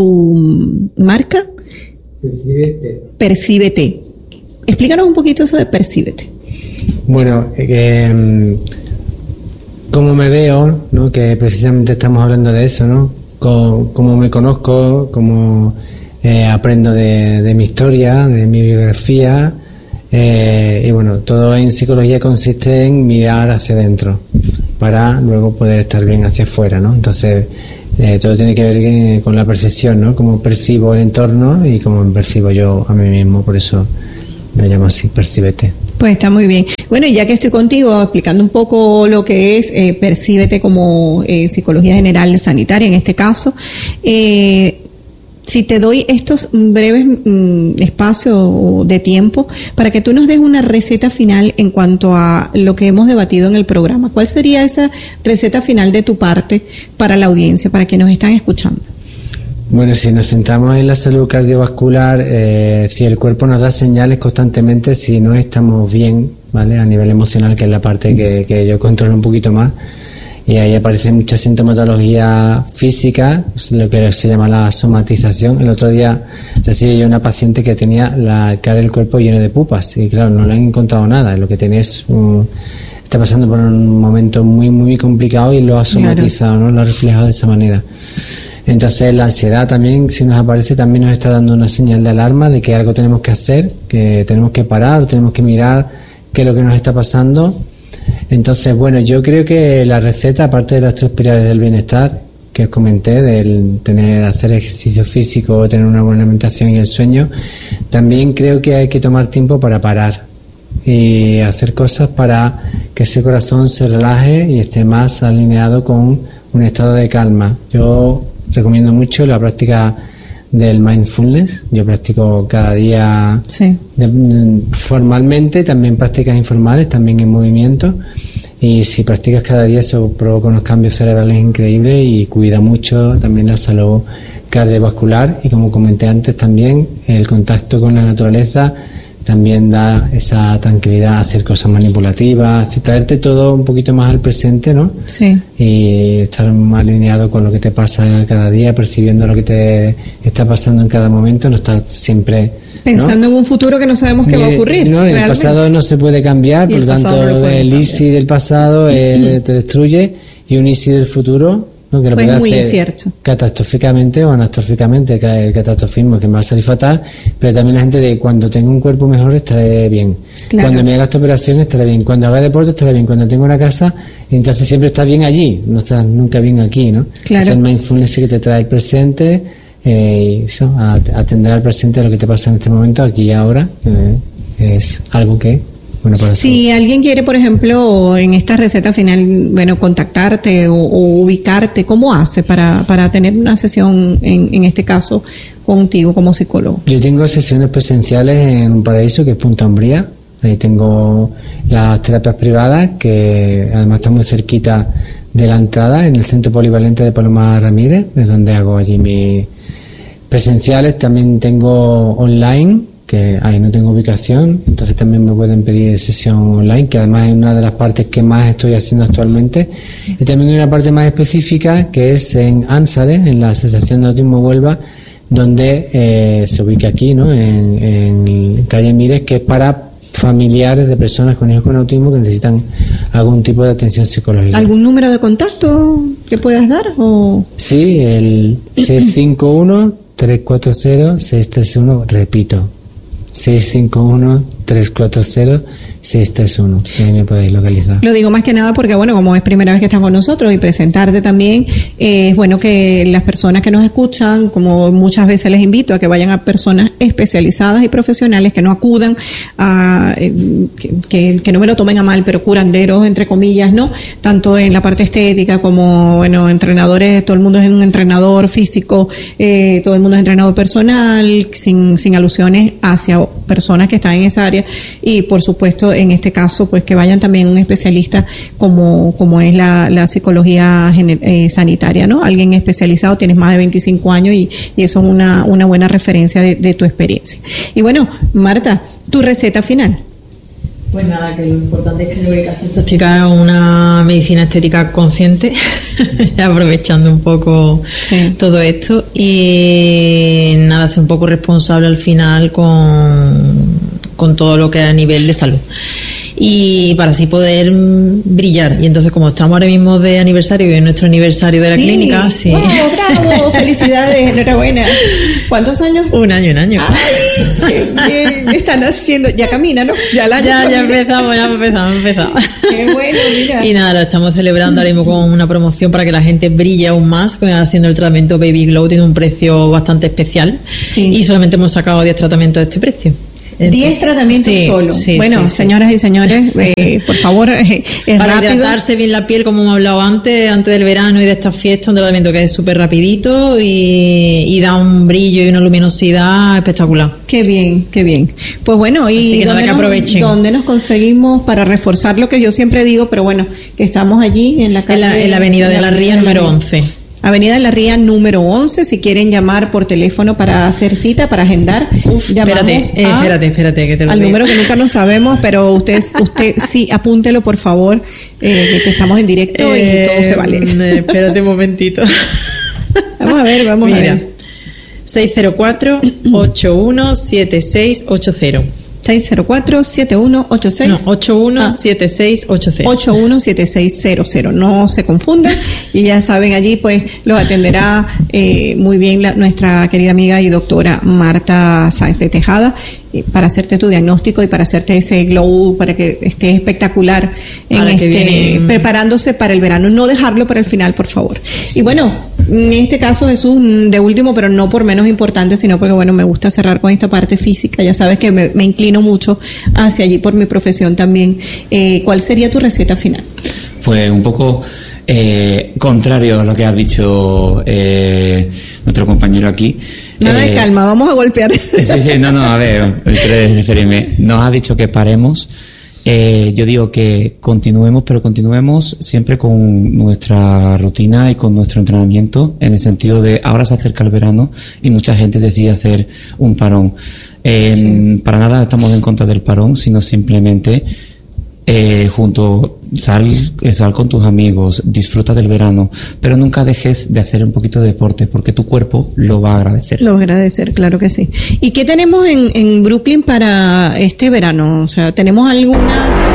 tu marca? Percíbete. Percíbete. Explícanos un poquito eso de Percíbete. Bueno, eh, cómo me veo, ¿no? Que precisamente estamos hablando de eso, ¿no? Cómo, cómo me conozco, cómo eh, aprendo de, de mi historia, de mi biografía, eh, y bueno, todo en psicología consiste en mirar hacia adentro para luego poder estar bien hacia afuera, ¿no? Entonces, eh, todo tiene que ver con la percepción, ¿no? Cómo percibo el entorno y cómo me percibo yo a mí mismo, por eso lo llamo así, Percíbete. Pues está muy bien. Bueno, y ya que estoy contigo explicando un poco lo que es eh, Percíbete como eh, psicología general sanitaria en este caso, eh, si te doy estos breves mm, espacios de tiempo para que tú nos des una receta final en cuanto a lo que hemos debatido en el programa, ¿cuál sería esa receta final de tu parte para la audiencia, para quienes nos están escuchando? Bueno, si nos centramos en la salud cardiovascular, eh, si el cuerpo nos da señales constantemente, si no estamos bien, ¿vale? A nivel emocional, que es la parte que, que yo controlo un poquito más, y ahí aparece mucha sintomatología física, lo que se llama la somatización. El otro día recibí yo una paciente que tenía la cara del cuerpo lleno de pupas, y claro, no le han encontrado nada, lo que tenía es un, está pasando por un momento muy, muy complicado y lo ha somatizado, ¿no? Lo ha reflejado de esa manera. Entonces la ansiedad también, si nos aparece, también nos está dando una señal de alarma de que algo tenemos que hacer, que tenemos que parar, tenemos que mirar qué es lo que nos está pasando. Entonces, bueno, yo creo que la receta, aparte de los tres pilares del bienestar que os comenté, del tener, hacer ejercicio físico, tener una buena alimentación y el sueño, también creo que hay que tomar tiempo para parar y hacer cosas para que ese corazón se relaje y esté más alineado con un estado de calma. Yo recomiendo mucho la práctica del mindfulness. Yo practico cada día, sí, de, formalmente, también prácticas informales, también en movimiento, y si practicas cada día eso provoca unos cambios cerebrales increíbles y cuida mucho también la salud cardiovascular. Y como comenté antes, también el contacto con la naturaleza también da esa tranquilidad, hacer cosas manipulativas, traerte todo un poquito más al presente, ¿no? Sí. Y estar más alineado con lo que te pasa cada día, percibiendo lo que te está pasando en cada momento, no estar siempre pensando, ¿no?, en un futuro que no sabemos qué va a ocurrir. No, el pasado no se puede cambiar, por lo tanto no el easy del pasado eh, te destruye, y un easy del futuro, ¿no?, que lo pues puede muy hacer incierto, catastróficamente o anastróficamente, el catastrofismo que me va a salir fatal, pero también la gente de cuando tengo un cuerpo mejor estaré bien, claro, cuando me haga esta operación estaré bien, cuando haga deporte estaré bien, cuando tengo una casa, entonces siempre estás bien allí, no estás nunca bien aquí, ¿no? Claro. El mindfulness sí que te trae el presente, eh, y eso, a, atender al presente de lo que te pasa en este momento, aquí y ahora, eh, es algo que bueno, si alguien quiere, por ejemplo, en esta receta final, bueno, contactarte o, o ubicarte, ¿cómo hace para, para tener una sesión, en, en este caso, contigo como psicólogo? Yo tengo sesiones presenciales en Un Paraíso, que es Punta Umbría. Ahí tengo las terapias privadas, que además está muy cerquita de la entrada, en el Centro Polivalente de Paloma Ramírez, es donde hago allí mis presenciales. También tengo online, que ahí no tengo ubicación, entonces también me pueden pedir sesión online, que además es una de las partes que más estoy haciendo actualmente. Y también hay una parte más específica que es en Ánsares, en la Asociación de Autismo Huelva, donde eh, se ubica aquí, ¿no?, en, en calle Mires, que es para familiares de personas con hijos con autismo que necesitan algún tipo de atención psicológica. ¿Algún número de contacto que puedas dar? O... Sí, el seis cinco uno, tres cuatro cero, seis tres uno, repito, seis cinco uno, tres cuatro cero, seis tres uno, que ahí me podéis localizar. Lo digo más que nada porque, bueno, como es primera vez que estás con nosotros y presentarte también, eh, es bueno que las personas que nos escuchan, como muchas veces les invito a que vayan a personas especializadas y profesionales, que no acudan a, eh, que, que, que no me lo tomen a mal, pero curanderos, entre comillas, ¿no? Tanto en la parte estética como, bueno, entrenadores, todo el mundo es un entrenador físico, eh, todo el mundo es entrenador personal, sin, sin alusiones hacia personas que están en esa área, y por supuesto en este caso pues que vayan también un especialista como, como es la, la psicología eh, sanitaria, ¿no? Alguien especializado, tienes más de veinticinco años y, y eso es una, una buena referencia de, de tu experiencia. Y bueno, Marta, tu receta final. Pues nada, que lo importante es que lo que hay que hacer es practicar una medicina estética consciente, aprovechando un poco sí. todo esto, y nada, ser un poco responsable al final con, con todo lo que es a nivel de salud. Y para así poder brillar. Y entonces, como estamos ahora mismo de aniversario, y es nuestro aniversario de la sí. clínica, sí. ¡Wow, bravo! ¡Felicidades! ¡Enhorabuena! ¿Cuántos años? Un año, un año. ¡Ay, qué bien! Están haciendo... Ya camina, ¿no? Ya la Ya, ya empezamos, ya empezamos, empezamos. ¡Qué bueno, mira! Y nada, lo estamos celebrando ahora mismo con una promoción para que la gente brille aún más, haciendo el tratamiento Baby Glow. Tiene un precio bastante especial. Sí. Y solamente hemos sacado diez tratamientos de este precio. diez tratamientos sí, solo. Sí, bueno, sí, sí, señoras y señores, eh, por favor, eh, es para rápido. hidratarse bien la piel, como hemos hablado antes, antes del verano y de estas fiestas, un tratamiento que es súper rapidito y, y da un brillo y una luminosidad espectacular. Qué bien, qué bien. Pues bueno, y ¿dónde nos, ¿dónde nos conseguimos para reforzar lo que yo siempre digo? Pero bueno, que estamos allí en la calle. En la, en la avenida de la Ría número once. Avenida de la Ría número once, si quieren llamar por teléfono para hacer cita, para agendar. Uf, espérate, eh, espérate, espérate, que te lo al digo. número que nunca nos sabemos, pero usted, usted sí, apúntelo por favor, eh, que estamos en directo eh, y todo se vale. Eh, espérate un momentito. Vamos a ver, vamos Mira, a ver. seis cero cuatro, ocho uno siete seis ocho cero. seis cero cuatro, siete uno ocho seis. No, ocho uno siete seis ocho cero. ocho uno siete seis cero cero. No se confundan y ya saben, allí pues los atenderá eh, muy bien la, nuestra querida amiga y doctora Marta Sáenz de Tejada, eh, para hacerte tu diagnóstico y para hacerte ese glow, para que esté espectacular en para este viene... preparándose para el verano. No dejarlo para el final, por favor. Y bueno, en este caso, Jesús, de último, pero no por menos importante, sino porque bueno, me gusta cerrar con esta parte física. Ya sabes que me, me inclino mucho hacia allí por mi profesión también. Eh, ¿Cuál sería tu receta final? Pues un poco eh, contrario a lo que ha dicho eh, nuestro compañero aquí. Nada de eh, calma, vamos a golpear. Sí, sí, no, no, a ver, quiero referirme. Nos ha dicho que paremos. Eh, yo digo que continuemos, pero continuemos siempre con nuestra rutina y con nuestro entrenamiento, en el sentido de ahora se acerca el verano y mucha gente decide hacer un parón. Eh, sí. Para nada estamos en contra del parón, sino simplemente eh, junto, sal, sal con tus amigos, disfruta del verano, pero nunca dejes de hacer un poquito de deporte, porque tu cuerpo lo va a agradecer. Lo va a agradecer, claro que sí. ¿Y qué tenemos en, en Brooklyn para este verano? O sea, ¿tenemos alguna